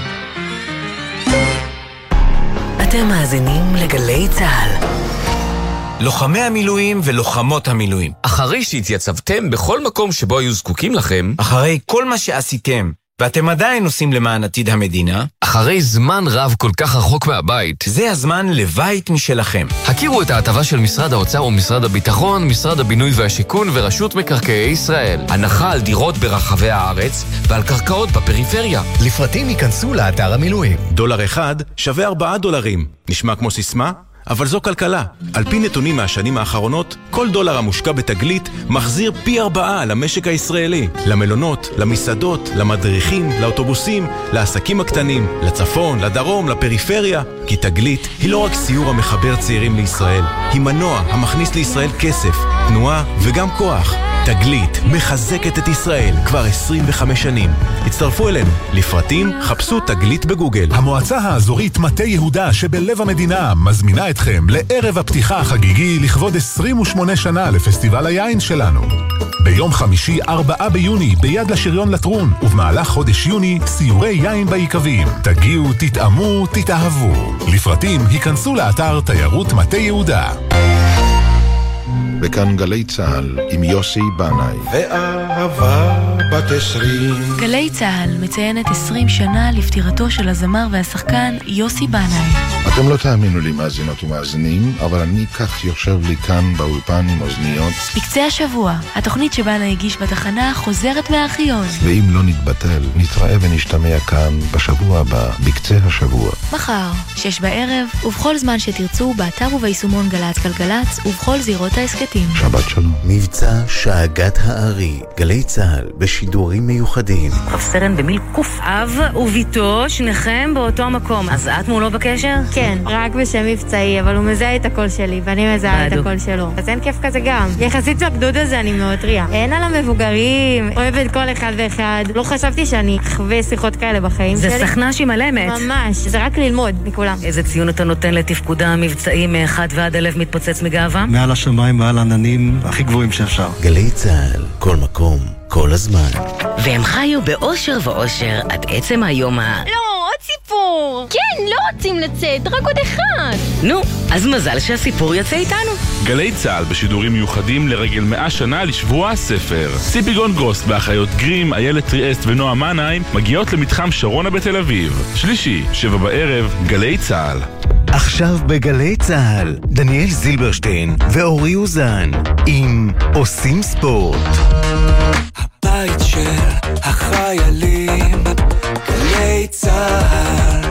אתם מאזינים לגלי צהל. לוחמי המילואים ולוחמות המילואים. אחרי שהתייצבתם בכל מקום שבו היו זקוקים לכם, אחרי כל מה שעשיתם, ואתם עדיין עושים למען עתיד המדינה, אחרי זמן רב כל כך רחוק מהבית, זה הזמן לבית משלכם. הכירו את ההטבה של משרד האוצר ומשרד הביטחון, משרד הבינוי והשיכון ורשות מקרקעי ישראל. הנחה על דירות ברחבי הארץ ועל קרקעות בפריפריה. לפרטים ייכנסו לאתר המילואים. $1 שווה $4. נשמע כמו סיסמה? אבל זו כלכלה. על פי נתונים מהשנים האחרונות, כל $1 המושקע בתגלית מחזיר פי 4 למשק הישראלי. למלונות, למסעדות, למדריכים, לאוטובוסים, לעסקים הקטנים, לצפון, לדרום, לפריפריה. כי תגלית היא לא רק סיור המחבר צעירים לישראל, היא מנוע המכניס לישראל כסף, תנועה וגם כוח. תגלית מחזקת את ישראל כבר 25 שנים. הצטרפו אלינו. לפרטים חפשו תגלית בגוגל. המועצה האזורית מטה יהודה שבלב המדינה מזמינה אתכם לערב הפתיחה החגיגי לכבוד 28 שנה לפסטיבל היין שלנו. ביום חמישי 4 ביוני ביד לשריון לטרון, ובמהלך חודש יוני סיורי יין בעיקבים. תגיעו, תתאמו, תתאהבו. לפרטים היכנסו לאתר תיירות מטה יהודה. וכאן גלי צהל עם יוסי בנאי. ואהבה בת 20. גלי צהל מציינת 20 שנה לפטירתו של הזמר והשחקן יוסי בנאי. אתם לא תאמינו לי מאזינות ומאזינים, אבל אני כך יושב לי כאן באולפן עם אוזניות. בקצה השבוע, התוכנית שבנאי הגיש בתחנה חוזרת מהארכיון. ואם לא נתבטל, נתראה ונשתמע כאן בשבוע הבא, בקצה השבוע. מחר, 6 בערב, ובכל זמן שתרצו, באתר וביישומון גלץ גלגלץ, ובכל זירות העסקתים. שבת שלום. מבצע שאגת הארי, גלי צהל בשידורים מיוחדים. רב סרן במיל קוף. אב וביתו, שניכם באותו מקום. אז את מולו בקשר? כן, רק בשם מבצעי, אבל הוא מזהה את הקול שלי, ואני מזהה את הקול שלו. אז אין כיף כזה גם. יחסית בגדוד הזה אני מאוד טריה. אין על המבוגרים, אוהבת כל אחד ואחד. לא חשבתי שאני אחווה שיחות כאלה בחיים שלי. זה סכנה שהיא מלמת. ממש, זה רק ללמוד מכולם. איזה ציון אתה נותן לתפקודה המבצעי מ1 ועד 1000 מתפוצץ מגאווה? מעל השמיים, מעל העננים, הכי גבוהים שאפשר. גלי צהל, כל מקום, כל הזמן. והם חיו באושר ואושר עד עצם היום לא, עוד סיפור. כן, לא רוצים לצאת, רק עוד אחד. נו, אז מזל שהסיפור יוצא איתנו. גלי צהל בשידורים מיוחדים לרגל 100 שנה לשבוע הספר. ציפי גונדגרוסט באחיות גרים, איילת טריאסט ונועה מנהיים מגיעות למתחם שרונה בתל אביב. שלישי, 7 בערב, גלי צהל. עכשיו בגלי צהל, דניאל זילברשטיין ואורי אוזן עם עושים ספורט. הבית של החיילים, גלי צהל.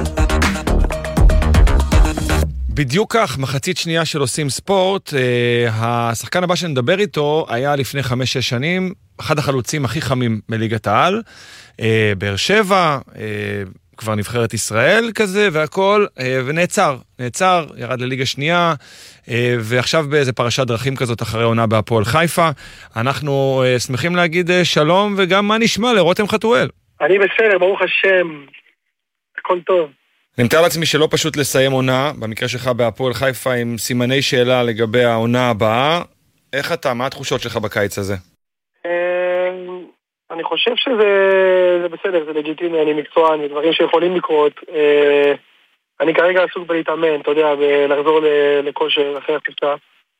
בדיוק כך, מחצית שנייה של עושים ספורט. השחקן הבא שנדבר איתו היה לפני 5-6 שנים, אחד החלוצים הכי חמים מליגת העל, באר שבע, כבר נבחרת ישראל כזה והכל, ונעצר, ירד לליגה שנייה, ועכשיו באיזה פרשת דרכים כזאת אחרי עונה בהפועל חיפה. אנחנו שמחים להגיד שלום, וגם מה נשמע לרותם חתואל. אני בסדר, ברוך השם, הכל טוב. אני מתאר לעצמי שלא פשוט לסיים עונה, במקרה שלך בהפועל חיפה, עם סימני שאלה לגבי העונה הבאה. איך אתה, מה התחושות שלך בקיץ הזה? אני חושב שזה בסדר, זה לגיטימי, אני מקצוען, ודברים שיכולים לקרות. אני כרגע עסוק בלהתאמן, אתה יודע, לחזור לכושר אחרי הפסקה,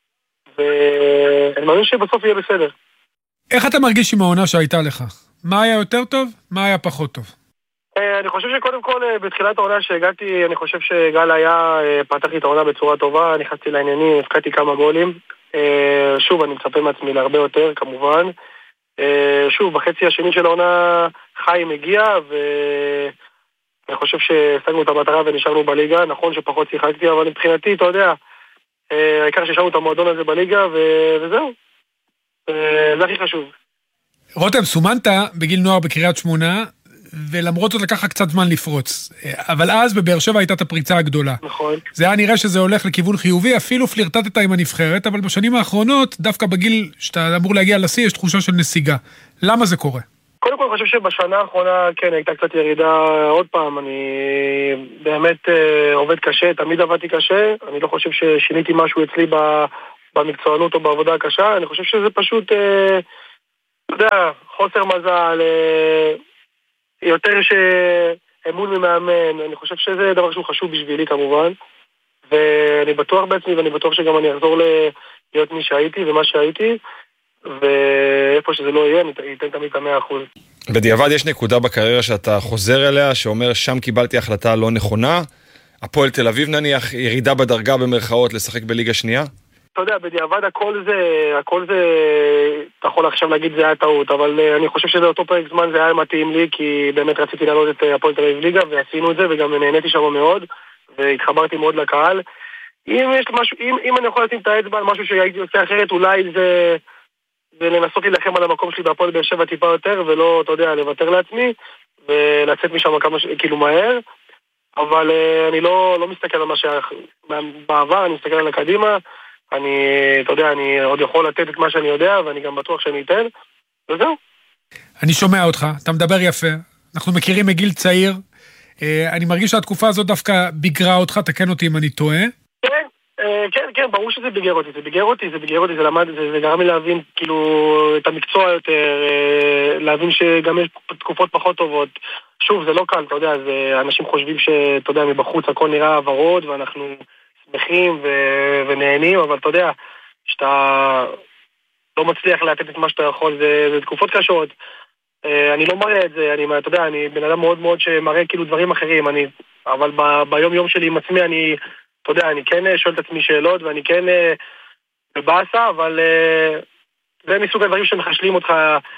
ואני מאמין שבסוף יהיה בסדר. איך אתה מרגיש עם העונה שהייתה לך? מה היה יותר טוב? מה היה פחות טוב? אני חושב שקודם כל, בתחילת העונה שהגעתי, אני חושב שגל היה, פתח לי את העונה בצורה טובה, נכנסתי לעניינים, הפקעתי כמה גולים. שוב, אני מצפה מעצמי להרבה יותר, כמובן. שוב, בחצי השני של העונה חיים הגיע, ואני חושב שהשגנו את המטרה ונשארנו בליגה. נכון שפחות שיחקתי, אבל מבחינתי, אתה יודע, העיקר שהשארנו את המועדון הזה בליגה, וזהו. זה הכי חשוב. רותם, סומנת בגיל נוער בקריית שמונה, ולמרות זאת לקח קצת זמן לפרוץ. אבל אז בבאר שבע הייתה את הפריצה הגדולה. נכון. זה היה נראה שזה הולך לכיוון חיובי, אפילו פלירטטת עם הנבחרת, אבל בשנים האחרונות, דווקא בגיל שאתה אמור להגיע לשיא, יש תחושה של נסיגה. למה זה קורה? קודם כל אני חושב שבשנה האחרונה, כן, הייתה קצת ירידה עוד פעם, אני באמת עובד קשה, תמיד עבדתי קשה, אני לא חושב ששיניתי משהו אצלי במקצוענות או בעבודה הקשה, אני חושב שזה פשוט, אתה יודע, חוסר מזל, יותר שאמון ממאמן, אני חושב שזה דבר שהוא חשוב בשבילי כמובן, ואני בטוח בעצמי ואני בטוח שגם אני אחזור להיות מי שהייתי ומה שהייתי, ואיפה שזה לא יהיה, אני אתן תמיד את 100%. בדיעבד יש נקודה בקריירה שאתה חוזר אליה, שאומר שם קיבלתי החלטה לא נכונה, הפועל תל אביב נניח, ירידה בדרגה במרכאות לשחק בליגה שנייה? אתה יודע, בדיעבד הכל זה, אתה יכול עכשיו להגיד זה היה טעות, אבל אני חושב שזה אותו פרק זמן זה היה מתאים לי, כי באמת רציתי לעלות את הפועל תל אביב ליגה, ועשינו את זה, וגם נהניתי שם מאוד, והתחברתי מאוד לקהל. אם אני יכול לשים את האצבע על משהו שהייתי עושה אחרת, אולי זה לנסות להילחם על המקום שלי בהפועל באר שבע טיפה יותר, ולא, אתה יודע, לוותר לעצמי, ולצאת משם כאילו מהר, אבל אני לא מסתכל על מה שבעבר, אני מסתכל על הקדימה, אתה יודע, אני עוד יכול לתת את מה שאני יודע, ואני גם בטוח שאני אתן, וזהו. אני שומע אותך, אתה מדבר יפה, אנחנו מכירים מגיל צעיר, אני מרגיש שהתקופה הזאת דווקא ביגרה אותך, תקן אותי אם אני טועה. כן, ברור שזה ביגר אותי, זה גרם לי להבין כאילו את המקצוע יותר, להבין שגם יש תקופות פחות טובות. שוב, זה לא קל, אתה יודע, אנשים חושבים שאתה יודע, מבחוץ הכל נראה ורוד, ואנחנו שמחים ונהנים, אבל אתה יודע, שאתה לא מצליח לתת את מה שאתה יכול, זה תקופות קשות. אני לא מראה את זה, אתה יודע, אני בן אדם מאוד מאוד שמראה כאילו דברים אחרים, אבל ביום יום שלי עם עצמי אתה יודע, אני כן שואל את עצמי שאלות, ואני כן בבאסה, אבל זה מסוג הדברים שמחשלים אותך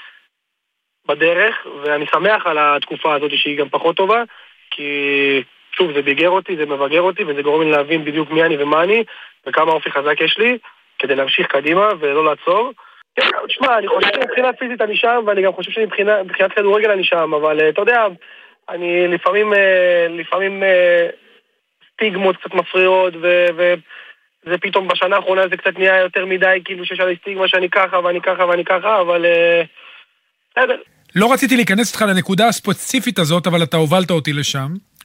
בדרך, ואני שמח על התקופה הזאת שהיא גם פחות טובה, כי שוב, זה ביגר אותי, זה מבגר אותי, וזה גורם לי להבין בדיוק מי אני ומה אני, וכמה אופי חזק יש לי, כדי להמשיך קדימה ולא לעצור. כן, תשמע, אני חושב שמבחינת פיזית אני שם, ואני גם חושב שמבחינת כדורגל אני שם, אבל אתה יודע, אני לפעמים סטיגמות קצת מפריעות, וזה פתאום בשנה האחרונה זה קצת נהיה יותר מדי, כאילו שיש עלי סטיגמה שאני ככה ואני ככה ואני ככה, אבל בסדר. לא רציתי להיכנס איתך לנקודה הספציפית הזאת, אבל אתה הובלת אותי לשם.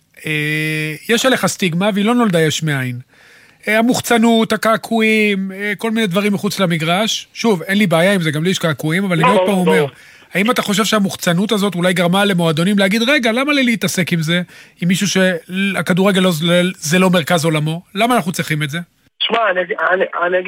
יש עליך סטיגמה, והיא לא נולדה יש מאין. המוחצנות, הקעקועים, כל מיני דברים מחוץ למגרש. שוב, אין לי בעיה עם זה, גם לי יש קעקועים, אבל אני עוד פעם אומר, האם אתה חושב שהמוחצנות הזאת אולי גרמה למועדונים להגיד, רגע, למה לי להתעסק עם זה, עם מישהו שהכדורגל זה לא מרכז עולמו? למה אנחנו צריכים את זה? תשמע, אני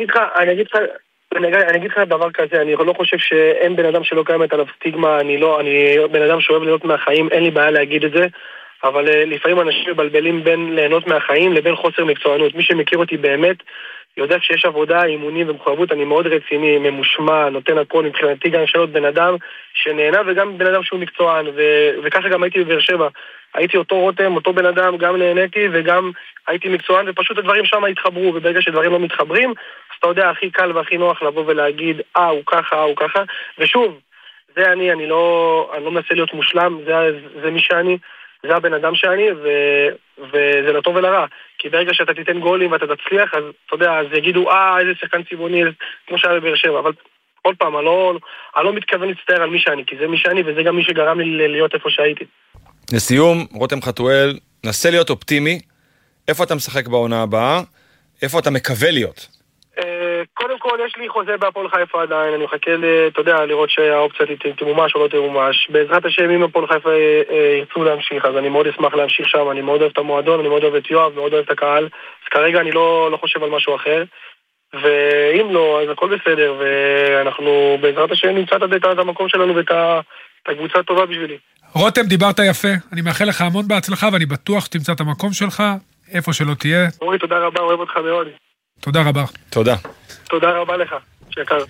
אגיד לך דבר כזה, אני לא חושב שאין בן אדם שלא קיימת עליו סטיגמה, אני בן אדם שאוהב ליהנות מהחיים, אין לי בעיה להגיד את זה, אבל לפעמים אנשים מבלבלים בין ליהנות מהחיים לבין חוסר מקצוענות. מי שמכיר אותי באמת יודע שיש עבודה, אימונים ומחויבות, אני מאוד רציני, ממושמע, נותן הכל מבחינתי, גם שאלות בן אדם שנהנה וגם בן אדם שהוא מקצוען, וככה גם הייתי בבאר שבע. הייתי אותו רותם, אותו בן אדם, גם נהניתי וגם הייתי מקצוען, ופשוט הדברים שם התחברו, וברגע שדברים לא מתחברים, אז אתה יודע, הכי קל והכי נוח לבוא ולהגיד, הוא ככה, ושוב, זה אני לא מנסה להיות מושלם, זה מי שאני, זה הבן אדם שאני, וזה לטוב ולרע, כי ברגע שאתה תיתן גולים ואתה תצליח, אז אתה יודע, אז יגידו, איזה שחקן צבעוני, כמו שהיה בבאר שבע, אבל עוד פעם, אני לא מתכוון להצטער על מי שאני, כי זה מי שאני, וזה גם מי שגרם לי להיות איפה שהייתי. לסיום, רותם חתואל, נסה להיות אופטימי, איפה אתה משחק בעונה הבאה? איפה אתה מקווה להיות? קודם כל, יש לי חוזה בהפועל חיפה עדיין, אני מחכה, אתה יודע, לראות שהאופציה תמומש או לא תמומש. בעזרת השם, אם הפועל חיפה ירצו להמשיך, אז אני מאוד אשמח להמשיך שם, אני מאוד אוהב את המועדון, אני מאוד אוהב את יואב, מאוד אוהב את הקהל, אז כרגע אני לא חושב על משהו אחר, ואם לא, אז הכל בסדר, ואנחנו בעזרת השם נמצא את המקום שלנו ואת הקבוצה הטובה בשבילי. רותם, דיברת יפה, אני מאחל לך המון בהצלחה, ואני בטוח שתמצא את המקום שלך, איפה שלא תהיה. אורי, תודה רבה, אוהב אותך מאוד. תודה רבה. תודה רבה לך, שיקר.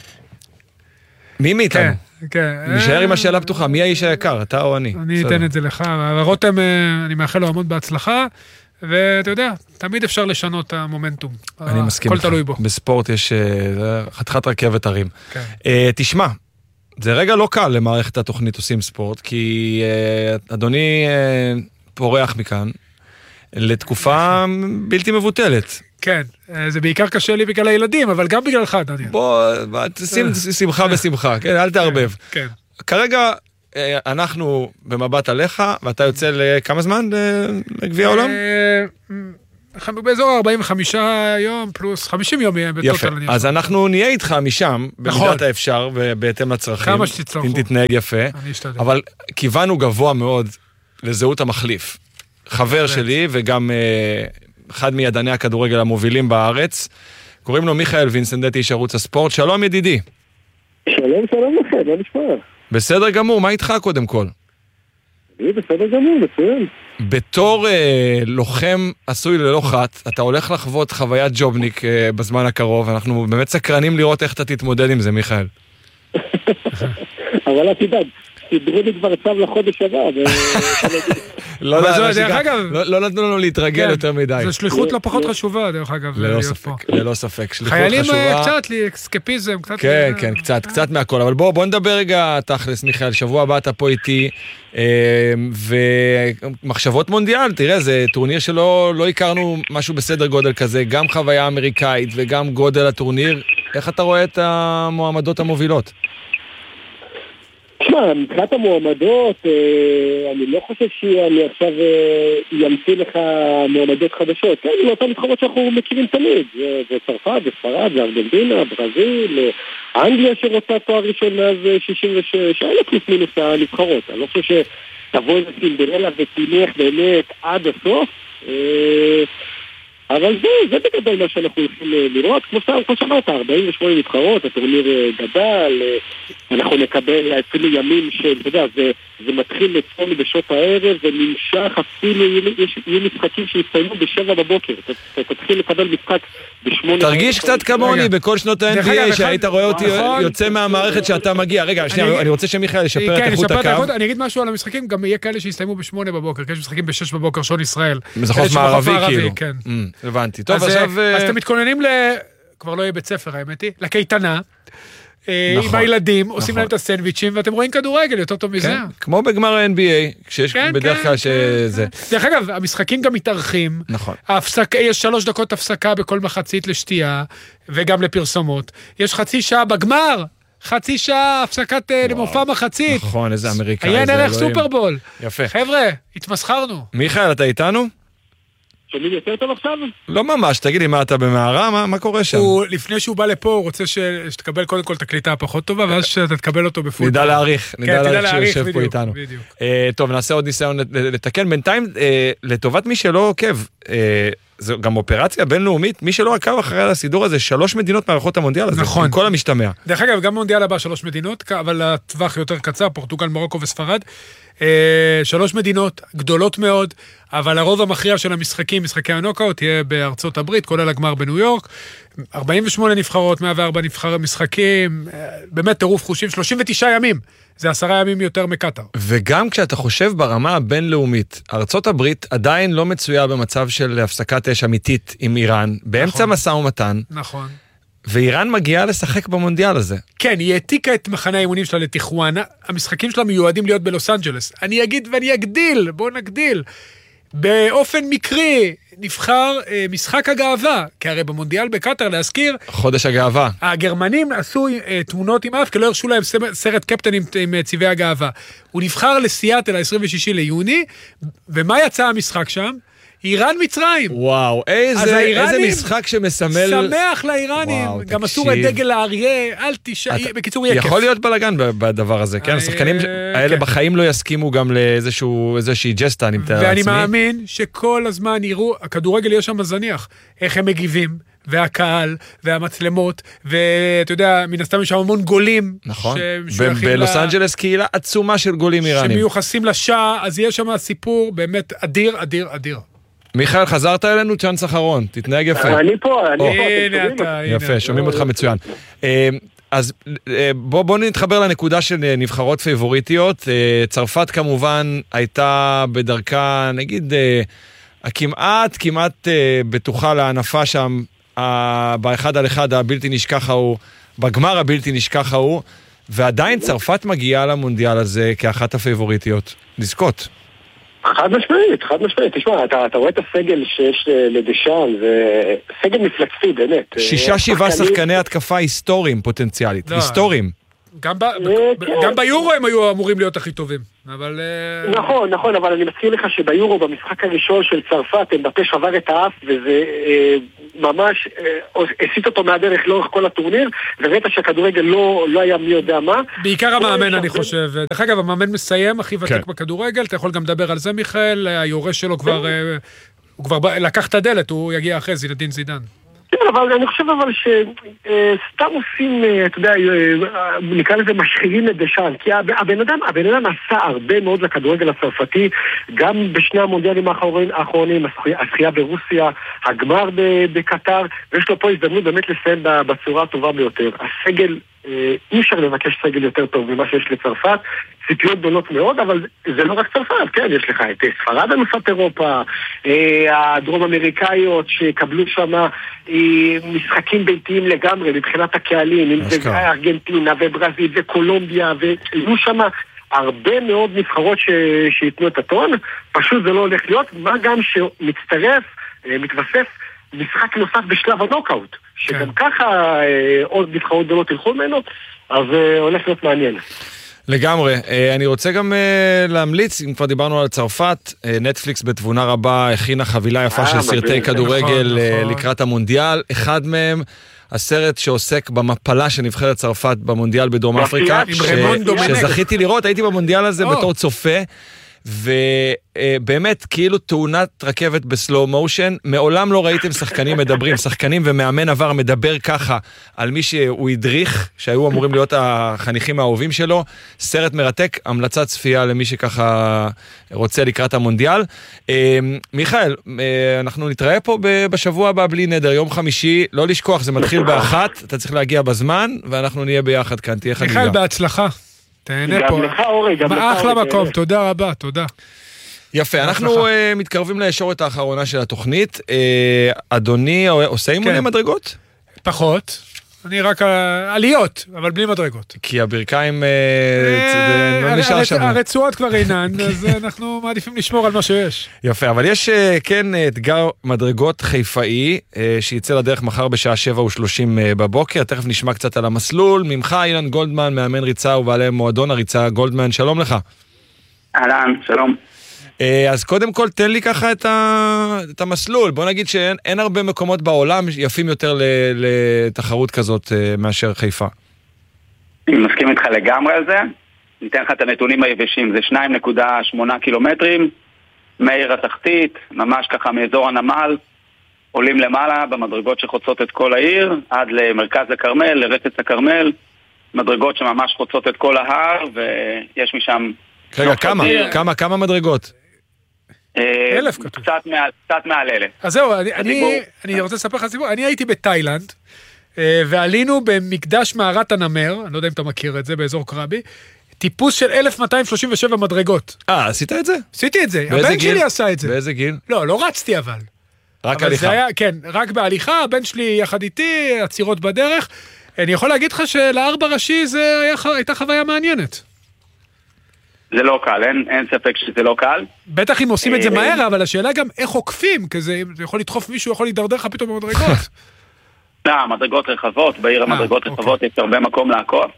מי מאיתנו? כן. נשאר עם השאלה פתוחה, מי האיש היקר, אתה או אני? אני אתן את זה לך. רותם, אני מאחל לו המון בהצלחה, ואתה יודע, תמיד אפשר לשנות את המומנטום. אני מסכים. הכל תלוי בו. בספורט יש חתיכת רכבת הרים. תשמע, זה רגע לא קל למערכת התוכנית עושים ספורט, כי אדוני פורח מכאן לתקופה בלתי מבוטלת. כן, זה בעיקר קשה לי בגלל הילדים, אבל גם בגללך, דניאל. בוא, שים שמחה בשמחה, כן, אל תערבב. כן. כרגע אנחנו במבט עליך, ואתה יוצא לכמה זמן לגביע העולם? באזור 45 יום פלוס 50 יום יהיה בטוטל. יפה, אז אנחנו נהיה איתך משם, במידת האפשר, ובהתאם לצרכים. כמה שתצטרכו. אם תתנהג יפה. אני אשתדל. אבל כיוונו גבוה מאוד לזהות המחליף. חבר שלי, וגם אחד מידעני הכדורגל המובילים בארץ, קוראים לו מיכאל וינסנדטי, איש ערוץ הספורט. שלום ידידי. שלום לכם, מה נשמע? בסדר גמור, מה איתך קודם כל? אני בסדר גמור, מצוין. בתור לוחם עשוי ללא חת, אתה הולך לחוות חוויית ג'ובניק בזמן הקרוב, אנחנו באמת סקרנים לראות איך אתה תתמודד עם זה, מיכאל. אבל את יודעת, סידרו לי כבר צו לחודש הבא. לא נתנו לנו להתרגל יותר מדי. זו שליחות לא פחות חשובה, דרך אגב. ללא ספק, שליחות חיילים חשובה. קצת, אסקפיזם, קצת. כן, קצת מהכל. אבל בוא נדבר רגע תכלס, מיכאל, שבוע הבא אתה פה איתי, ומחשבות מונדיאל, תראה, זה טורניר שלא הכרנו משהו בסדר גודל כזה, גם חוויה אמריקאית וגם גודל הטורניר. איך אתה רואה את המועמדות המובילות? תשמע, מבחינת המועמדות, אני לא חושב שאני עכשיו ימציא לך מועמדות חדשות. כן, זה אותן נבחרות שאנחנו מכירים תמיד. זה צרפת, זה ספרד, זה ארגנטינה, ברזיל, אנגליה שרוצה תואר ראשון מאז 66, אלה פלוס מינוס הנבחרות. אני לא חושב שתבוא איזה סינדרלה ותלך באמת עד הסוף. אבל זה בגדול מה שאנחנו הולכים לראות. כמו שאמרת, 48 נבחרות, הטורניר גדל, אנחנו נקבל אפילו ימים אתה יודע, זה מתחיל לצום בשעות הערב, ונמשך אפילו, יהיו משחקים שיסתיימו ב7 בבוקר. אתה תתחיל לקבל משחק ב8. תרגיש קצת כמוני בכל שנות ה-NBA, שהיית רואה אותי יוצא מהמערכת שאתה מגיע. רגע, שנייה, אני רוצה שמיכאל ישפר את איכות הקו. אני אגיד משהו על המשחקים, גם יהיה כאלה שיסתיימו ב8 בבוקר, כי יש משחקים ב6 בבוקר, שעון ישראל. מזרחות מערבי כאילו. הבנתי. טוב, עכשיו... אז אתם מתכוננים כבר לא יהיה בית ספר, האמת היא, לקייטנה, עם הילדים, עושים להם את הסנדוויצ'ים, ואתם רואים כדורגל יותר טוב מזה. כמו בגמר ה-NBA, כשיש בדרך כלל שזה... דרך אגב, המשחקים גם מתארחים. נכון. יש 3 דקות הפסקה בכל מחצית לשתייה, וגם לפרסומות. יש חצי שעה בגמר, חצי שעה הפסקת למופע מחצית. נכון, איזה אמריקאי. היה נערך סופרבול. יפה. חבר'ה, התמסחרנו. מיכאל, אתה איתנו? שומעים יותר טוב עכשיו? לא ממש, תגיד לי, מה אתה במערה? מה קורה שם? לפני שהוא בא לפה, הוא רוצה שתקבל קודם כל את הקליטה הפחות טובה, ואז שאתה תקבל אותו בפול. נדע להעריך שיושב פה איתנו. טוב, נעשה עוד ניסיון לתקן. בינתיים, לטובת מי שלא עוקב, זו גם אופרציה בינלאומית, מי שלא עקב אחרי הסידור הזה, 3 מדינות מערכות המונדיאל הזה, עם כל המשתמע. דרך אגב, גם מונדיאל הבא 3 מדינות, אבל הטווח יותר קצר, פורטוגל, מרוקו וספרד. 3 מדינות גדולות מאוד, אבל הרוב המכריע של המשחקים, משחקי הנוקאוט, תהיה בארצות הברית, כולל הגמר בניו יורק, 48 נבחרות, 104 משחקים, באמת טירוף חושים, 39 ימים, זה 10 ימים יותר מקטר. וגם כשאתה חושב ברמה הבינלאומית, ארצות הברית עדיין לא מצויה במצב של הפסקת אש אמיתית עם איראן, באמצע משא ומתן. נכון. ואיראן מגיעה לשחק במונדיאל הזה. כן, היא העתיקה את מחנה האימונים שלה לטיחואנה, המשחקים שלה מיועדים להיות בלוס אנג'לס. אני אגיד ואני אגדיל, בואו נגדיל. באופן מקרי נבחר משחק הגאווה, כי הרי במונדיאל בקטר להזכיר... חודש הגאווה. הגרמנים עשו תמונות עם אף, כי לא הרשו להם סרט קפטן עם צבעי הגאווה. הוא נבחר לסיאטל ה-26 ליוני, ומה יצא המשחק שם? איראן מצרים. וואו, איזה משחק שמסמל... שמח לאיראנים, גם אסור את דגל האריה, אל תשאי, בקיצור יהיה כיף. יכול להיות בלגן בדבר הזה, כן? השחקנים האלה בחיים לא יסכימו גם לאיזושהי ג'סטה, אני מתאר לעצמי. ואני מאמין שכל הזמן יראו, הכדורגל יש שם זניח, איך הם מגיבים, והקהל, והמצלמות, ואתה יודע, מן הסתם יש שם המון גולים. נכון, בלוס אנג'לס קהילה עצומה של גולים איראנים. שמיוחסים לשעה, אז יש שם סיפור באמת אדיר, אדיר, אדיר. מיכאל, חזרת אלינו, צ'אנס אחרון, תתנהג יפה. אני פה. יפה, שומעים אותך מצוין. אז בוא נתחבר לנקודה של נבחרות פייבוריטיות. צרפת כמובן הייתה בדרכה, נגיד, כמעט בטוחה לענפה שם, באחד על אחד הבלתי נשכח ההוא, בגמר הבלתי נשכח ההוא, ועדיין צרפת מגיעה למונדיאל הזה כאחת הפייבוריטיות לזכות. חד משמעית. תשמע, אתה רואה את הסגל שיש לדשאן, זה סגל מפלצתי, באמת. 6-7 שחקני התקפה היסטוריים פוטנציאלית, היסטוריים. גם ביורו הם היו אמורים להיות הכי טובים, אבל... נכון, אבל אני מזכיר לך שביורו, במשחק הראשון של צרפת, אמבפה שבר את האף, וזה ממש הסיט אותו מהדרך לאורך כל הטורניר, וראית שהכדורגל לא היה מי יודע מה. בעיקר המאמן, אני חושב. דרך אגב, המאמן מסיים, הכי ותיק בכדורגל, אתה יכול גם לדבר על זה, מיכאל, היורש שלו הוא כבר לקח את הדלת, הוא יגיע אחרי זינדין זידן. כן, אבל אני חושב שסתם עושים, אתה יודע, נקרא לזה משחילים לדשאן, כי הבן אדם עשה הרבה מאוד לכדורגל הצרפתי, גם בשני המונדיאלים האחרונים, הזכייה ברוסיה, הגמר בקטר, ויש לו פה הזדמנות באמת לסיים בצורה הטובה ביותר. הסגל, אי אפשר לבקש סגל יותר טוב ממה שיש לצרפת, ציפיות גדולות מאוד, אבל זה לא רק צרפת, כן, יש לך את ספרד אלופת אירופה, הדרום אמריקאיות שקבלו שם משחקים ביתיים לגמרי מבחינת הקהלים, אם זה ארגנטינה וברזיל וקולומביה, ויהיו שם הרבה מאוד נבחרות שיתנו את הטון, פשוט זה לא הולך להיות, מה גם מתווסף משחק נוסף בשלב הנוקאוט, שגם ככה עוד נבחרות גדולות ילכו ממנו, אז הולך להיות מעניין. לגמרי. אני רוצה גם להמליץ, אם כבר דיברנו על צרפת, נטפליקס בתבונה רבה הכינה חבילה יפה של סרטי כדורגל לקראת המונדיאל. אחד מהם, הסרט שעוסק במפלה של נבחרת צרפת במונדיאל בדרום אפריקה, שזכיתי לראות, הייתי במונדיאל הזה בתור צופה, ובאמת כאילו תאונת רכבת בסלואו מושן, מעולם לא ראיתם שחקנים מדברים, שחקנים ומאמן עבר מדבר ככה על מי שהוא הדריך, שהיו אמורים להיות החניכים האהובים שלו. סרט מרתק, המלצת צפייה למי שככה רוצה לקראת המונדיאל. מיכאל, אנחנו נתראה פה בשבוע הבא בלי נדר, יום חמישי, לא לשכוח, זה מתחיל באחת, אתה צריך להגיע בזמן, ואנחנו נהיה ביחד כאן, תהיה חגיגה. מיכאל, בהצלחה. תהנה פה. אחלה מקום, תודה רבה, תודה. יפה, אנחנו מתקרבים לישורת האחרונה של התוכנית. אדוני עושה אימוני מדרגות? פחות. אני רק עליות, אבל בלי מדרגות. כי הברכיים לא נשאר שם. הרצועות כבר אינן, אז אנחנו מעדיפים לשמור על מה שיש. יפה, אבל יש כן אתגר מדרגות חיפאי, שיצא לדרך מחר בשעה 7:30 בבוקר. תכף נשמע קצת על המסלול. ממך אילן גולדמן, מאמן ריצה ובעלי מועדון הריצה. גולדמן, שלום לך. אהלן, שלום. אז קודם כל תן לי ככה את המסלול. בוא נגיד שאין הרבה מקומות בעולם יפים יותר לתחרות כזאת מאשר חיפה. אני מסכים איתך לגמרי על זה. ניתן לך את הנתונים היבשים. זה 2.8 קילומטרים מהעיר התחתית, ממש ככה מאזור הנמל. עולים למעלה במדרגות שחוצות את כל העיר, עד למרכז הכרמל, לרצץ הכרמל. מדרגות שממש חוצות את כל ההר, ויש משם... רגע, כמה מדרגות? 1,000 כתוב. קצת מעל 1,000. אז זהו, אני רוצה לספר לך סיפור. אני הייתי בתאילנד, ועלינו במקדש מערת הנמר, אני לא יודע אם אתה מכיר את זה, באזור קרבי, טיפוס של 1,237 מדרגות. עשית את זה? עשיתי את זה. הבן שלי עשה את זה. באיזה גיל? לא רצתי אבל. רק הליכה. כן, רק בהליכה, הבן שלי יחד איתי, עצירות בדרך. אני יכול להגיד לך שלארבע ראשי זה הייתה חוויה מעניינת. זה לא קל, אין ספק שזה לא קל. בטח אם עושים את זה מהר, אבל השאלה גם איך עוקפים, כי זה יכול לדחוף מישהו, יכול להידרדר לך פתאום במדרגות. לא, מדרגות רחבות, בעיר המדרגות רחבות יש הרבה מקום לעקוף.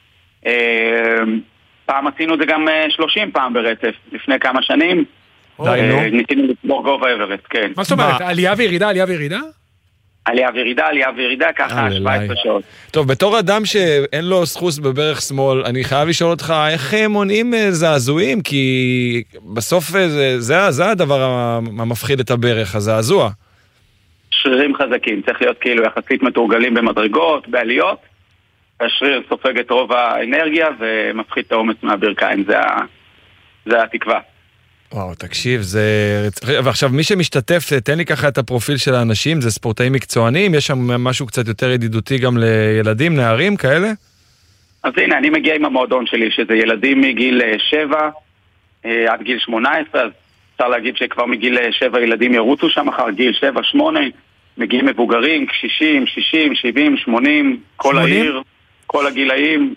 פעם עשינו זה גם 30 פעם ברצף, לפני כמה שנים. ניסינו לצבור גובה אברסט, כן. מה זאת אומרת, עלייה וירידה, עלייה וירידה? עלייה וירידה, ככה 17 שעות. טוב, בתור אדם שאין לו סחוס בברך שמאל, אני חייב לשאול אותך, איך מונעים זעזועים? כי בסוף זה הדבר המפחיד את הברך, הזעזוע. שרירים חזקים, צריך להיות כאילו יחסית מתורגלים במדרגות, בעליות. השריר סופג את רוב האנרגיה ומפחית את האומץ מהברכיים, זה התקווה. וואו, תקשיב, ועכשיו מי שמשתתף, תן לי ככה את הפרופיל של האנשים, זה ספורטאים מקצוענים, יש שם משהו קצת יותר ידידותי גם לילדים, נערים, כאלה? אז הנה, אני מגיע עם המועדון שלי, שזה ילדים מגיל 7 עד גיל 18, אז אפשר להגיד שכבר מגיל 7 ילדים ירוצו שם אחר גיל 7-8, מגיעים מבוגרים, קשישים, 60, 70, 80, כל העיר, כל הגילאים,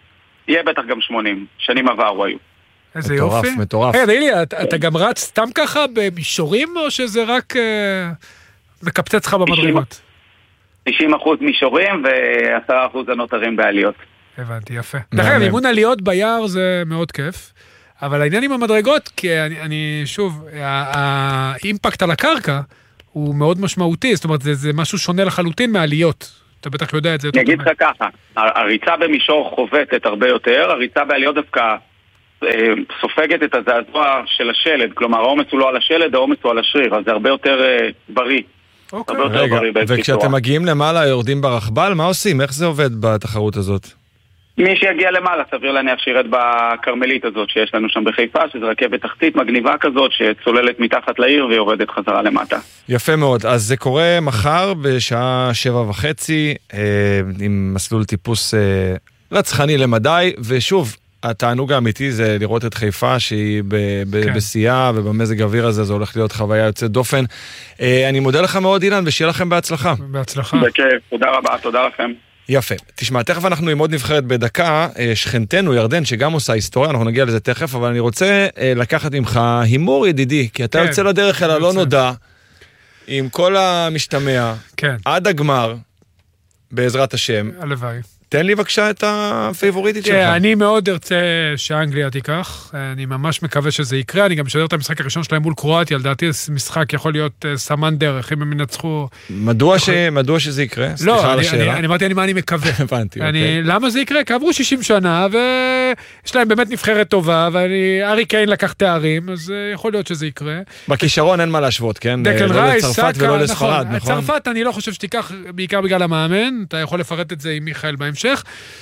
יהיה בטח גם 80, שנים עברו היו. איזה יופי. מטורף. תגיד לי, אתה גם רץ סתם ככה במישורים, או שזה רק מקפצץ לך במדרגות? 90% מישורים ו10% הנותרים בעליות. הבנתי, יפה. דרך אגב, אימון עליות ביער זה מאוד כיף, אבל העניין עם המדרגות, כי אני שוב, האימפקט על הקרקע הוא מאוד משמעותי, זאת אומרת, זה משהו שונה לחלוטין מהעליות. אתה בטח יודע את זה. אני אגיד לך ככה, הריצה במישור חובטת הרבה יותר, הריצה בעליות דווקא סופגת את הזעזוע של השלד, כלומר העומס הוא לא על השלד, העומס הוא על השריר, אז זה הרבה יותר בריא. רגע, וכשאתם מגיעים למעלה, יורדים ברכבל, מה עושים? איך זה עובד בתחרות הזאת? מי שיגיע למעלה, סביר להניח שירד בקרמלית הזאת שיש לנו שם בחיפה, שזה רכבת תחתית מגניבה כזאת שצוללת מתחת לעיר ויורדת חזרה למטה. יפה מאוד, אז זה קורה מחר בשעה 7:30 עם מסלול טיפוס רצחני למדי, ושוב, התענוג האמיתי זה לראות את חיפה שהיא בשיאה ובמזג האוויר הזה, זה הולך להיות חוויה יוצאת דופן. אני מודה לך מאוד אילן ושיהיה לכם בהצלחה. בהצלחה. בכיף, תודה רבה, תודה לכם. יפה. תשמע, תכף אנחנו עם עוד נבחרת בדקה, שכנתנו ירדן שגם עושה היסטוריה, אנחנו נגיע לזה תכף, אבל אני רוצה לקחת ממך הימור ידידי, כי אתה יוצא לדרך אל הלא נודע, עם כל המשתמע, עד הגמר, בעזרת השם. הלוואי. תן לי בבקשה את הפייבוריטית שלך. אני מאוד ארצה שאנגליה תיקח, אני ממש מקווה שזה יקרה, אני גם משדר את המשחק הראשון שלהם מול קרואטיה, לדעתי משחק יכול להיות סמן דרך, אם הם ינצחו... מדוע שזה יקרה? לא, אני אמרתי מה אני מקווה. הבנתי, אוקיי. למה זה יקרה? כי עברו 60 שנה, ויש להם באמת נבחרת טובה, וארי קיין לקח תארים, אז יכול להיות שזה יקרה. בכישרון אין מה להשוות, כן? דקל רייס, לצרפת ולא לספרד, נכון? צרפת אני לא חושב שתיקח בעיקר בגלל המאמן, אתה יכול לפרט את זה עם מיכאל בהמשך.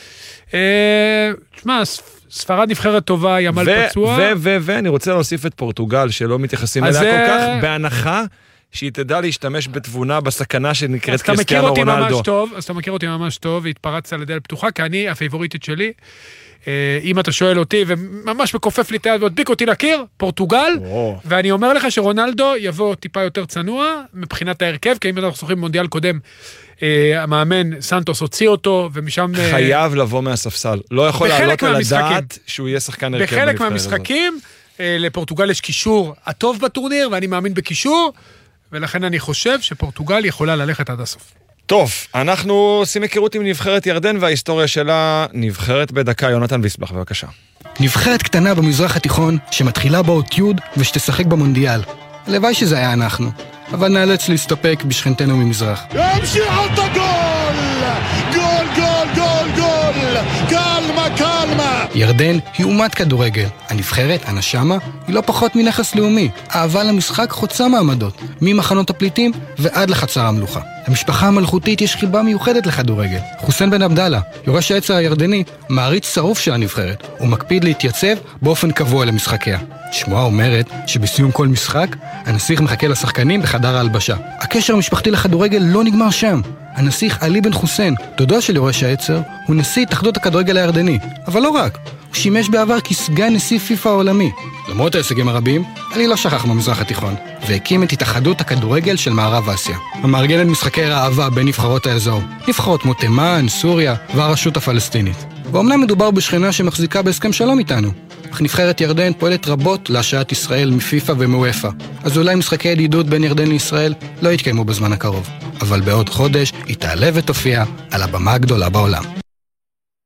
תשמע, ספרד נבחרת טובה, ימל פצוע. ואני רוצה להוסיף את פורטוגל, שלא מתייחסים אליה כל כך, בהנחה שהיא תדע להשתמש בתבונה בסכנה שנקראת קריסטיאנו רונלדו. אז אתה מכיר אותי ממש טוב, והתפרצת לדלת פתוחה, כי אני, הפייבוריטית שלי, אם אתה שואל אותי, וממש מקופף לי את היד והדביק אותי לקיר, פורטוגל, ואני אומר לך שרונלדו יבוא טיפה יותר צנוע, מבחינת ההרכב, כי אם אנחנו זוכרים מונדיאל קודם, המאמן סנטוס הוציא אותו, ומשם... חייב לבוא מהספסל. לא יכול לעלות על הדעת שהוא יהיה שחקן הרכב. בחלק מהמשחקים, לפורטוגל יש קישור הטוב בטורניר, ואני מאמין בקישור, ולכן אני חושב שפורטוגל יכולה ללכת עד הסוף. טוב, אנחנו עושים היכרות עם נבחרת ירדן, וההיסטוריה שלה נבחרת בדקה. יונתן ויסבך, בבקשה. נבחרת קטנה במזרח התיכון, שמתחילה באות י' ושתשחק במונדיאל. הלוואי שזה היה אנחנו, אבל נאלץ להסתפק בשכנתנו ממזרח. ימשיך את הגול! גול, גול, גול, גול! קלמה, קלמה! ירדן היא אומת כדורגל. הנבחרת, הנשמה, היא לא פחות מנכס לאומי. אהבה למשחק חוצה מעמדות, ממחנות הפליטים ועד לחצר המלוכה. למשפחה המלכותית יש חיבה מיוחדת לכדורגל. חוסיין בן עבדאללה, יורש העצר הירדני, מעריץ שרוף של הנבחרת, ומקפיד להתייצב באופן קבוע למשחקיה. שמועה אומרת שבסיום כל משחק, הנסיך מחכה לשחקנים בחדר ההלבשה. הקשר המשפחתי לכדורגל לא נגמר שם. הנסיך עלי בן חוסיין, דודו של יורש העצר, הוא נשיא התאחדות הכדורגל הירדני. אבל לא רק, הוא שימש בעבר כסגן נשיא פיפ"א העולמי. למרות ההישגים הרבים, עלי לא שכח במזרח התיכון, והקים את התאחדות הכדורגל של מערב אסיה. המארגנת משחקי ראווה בין נבחרות האזור, נבחרות כמו תימן, סוריה והרשות הפלסטינית. ואומנם מדובר בשכנה שמחזיקה בהסכם שלום איתנו, אך נבחרת ירדן פועלת רבות להשעת ישראל מפיפ"א ומאוופ"א. אז אולי משחקי ידידות בין ירדן לישראל לא יתקיימו בזמן הקרוב, אבל בעוד חודש היא תעלה ותופיע על הבמה הגדולה בעולם.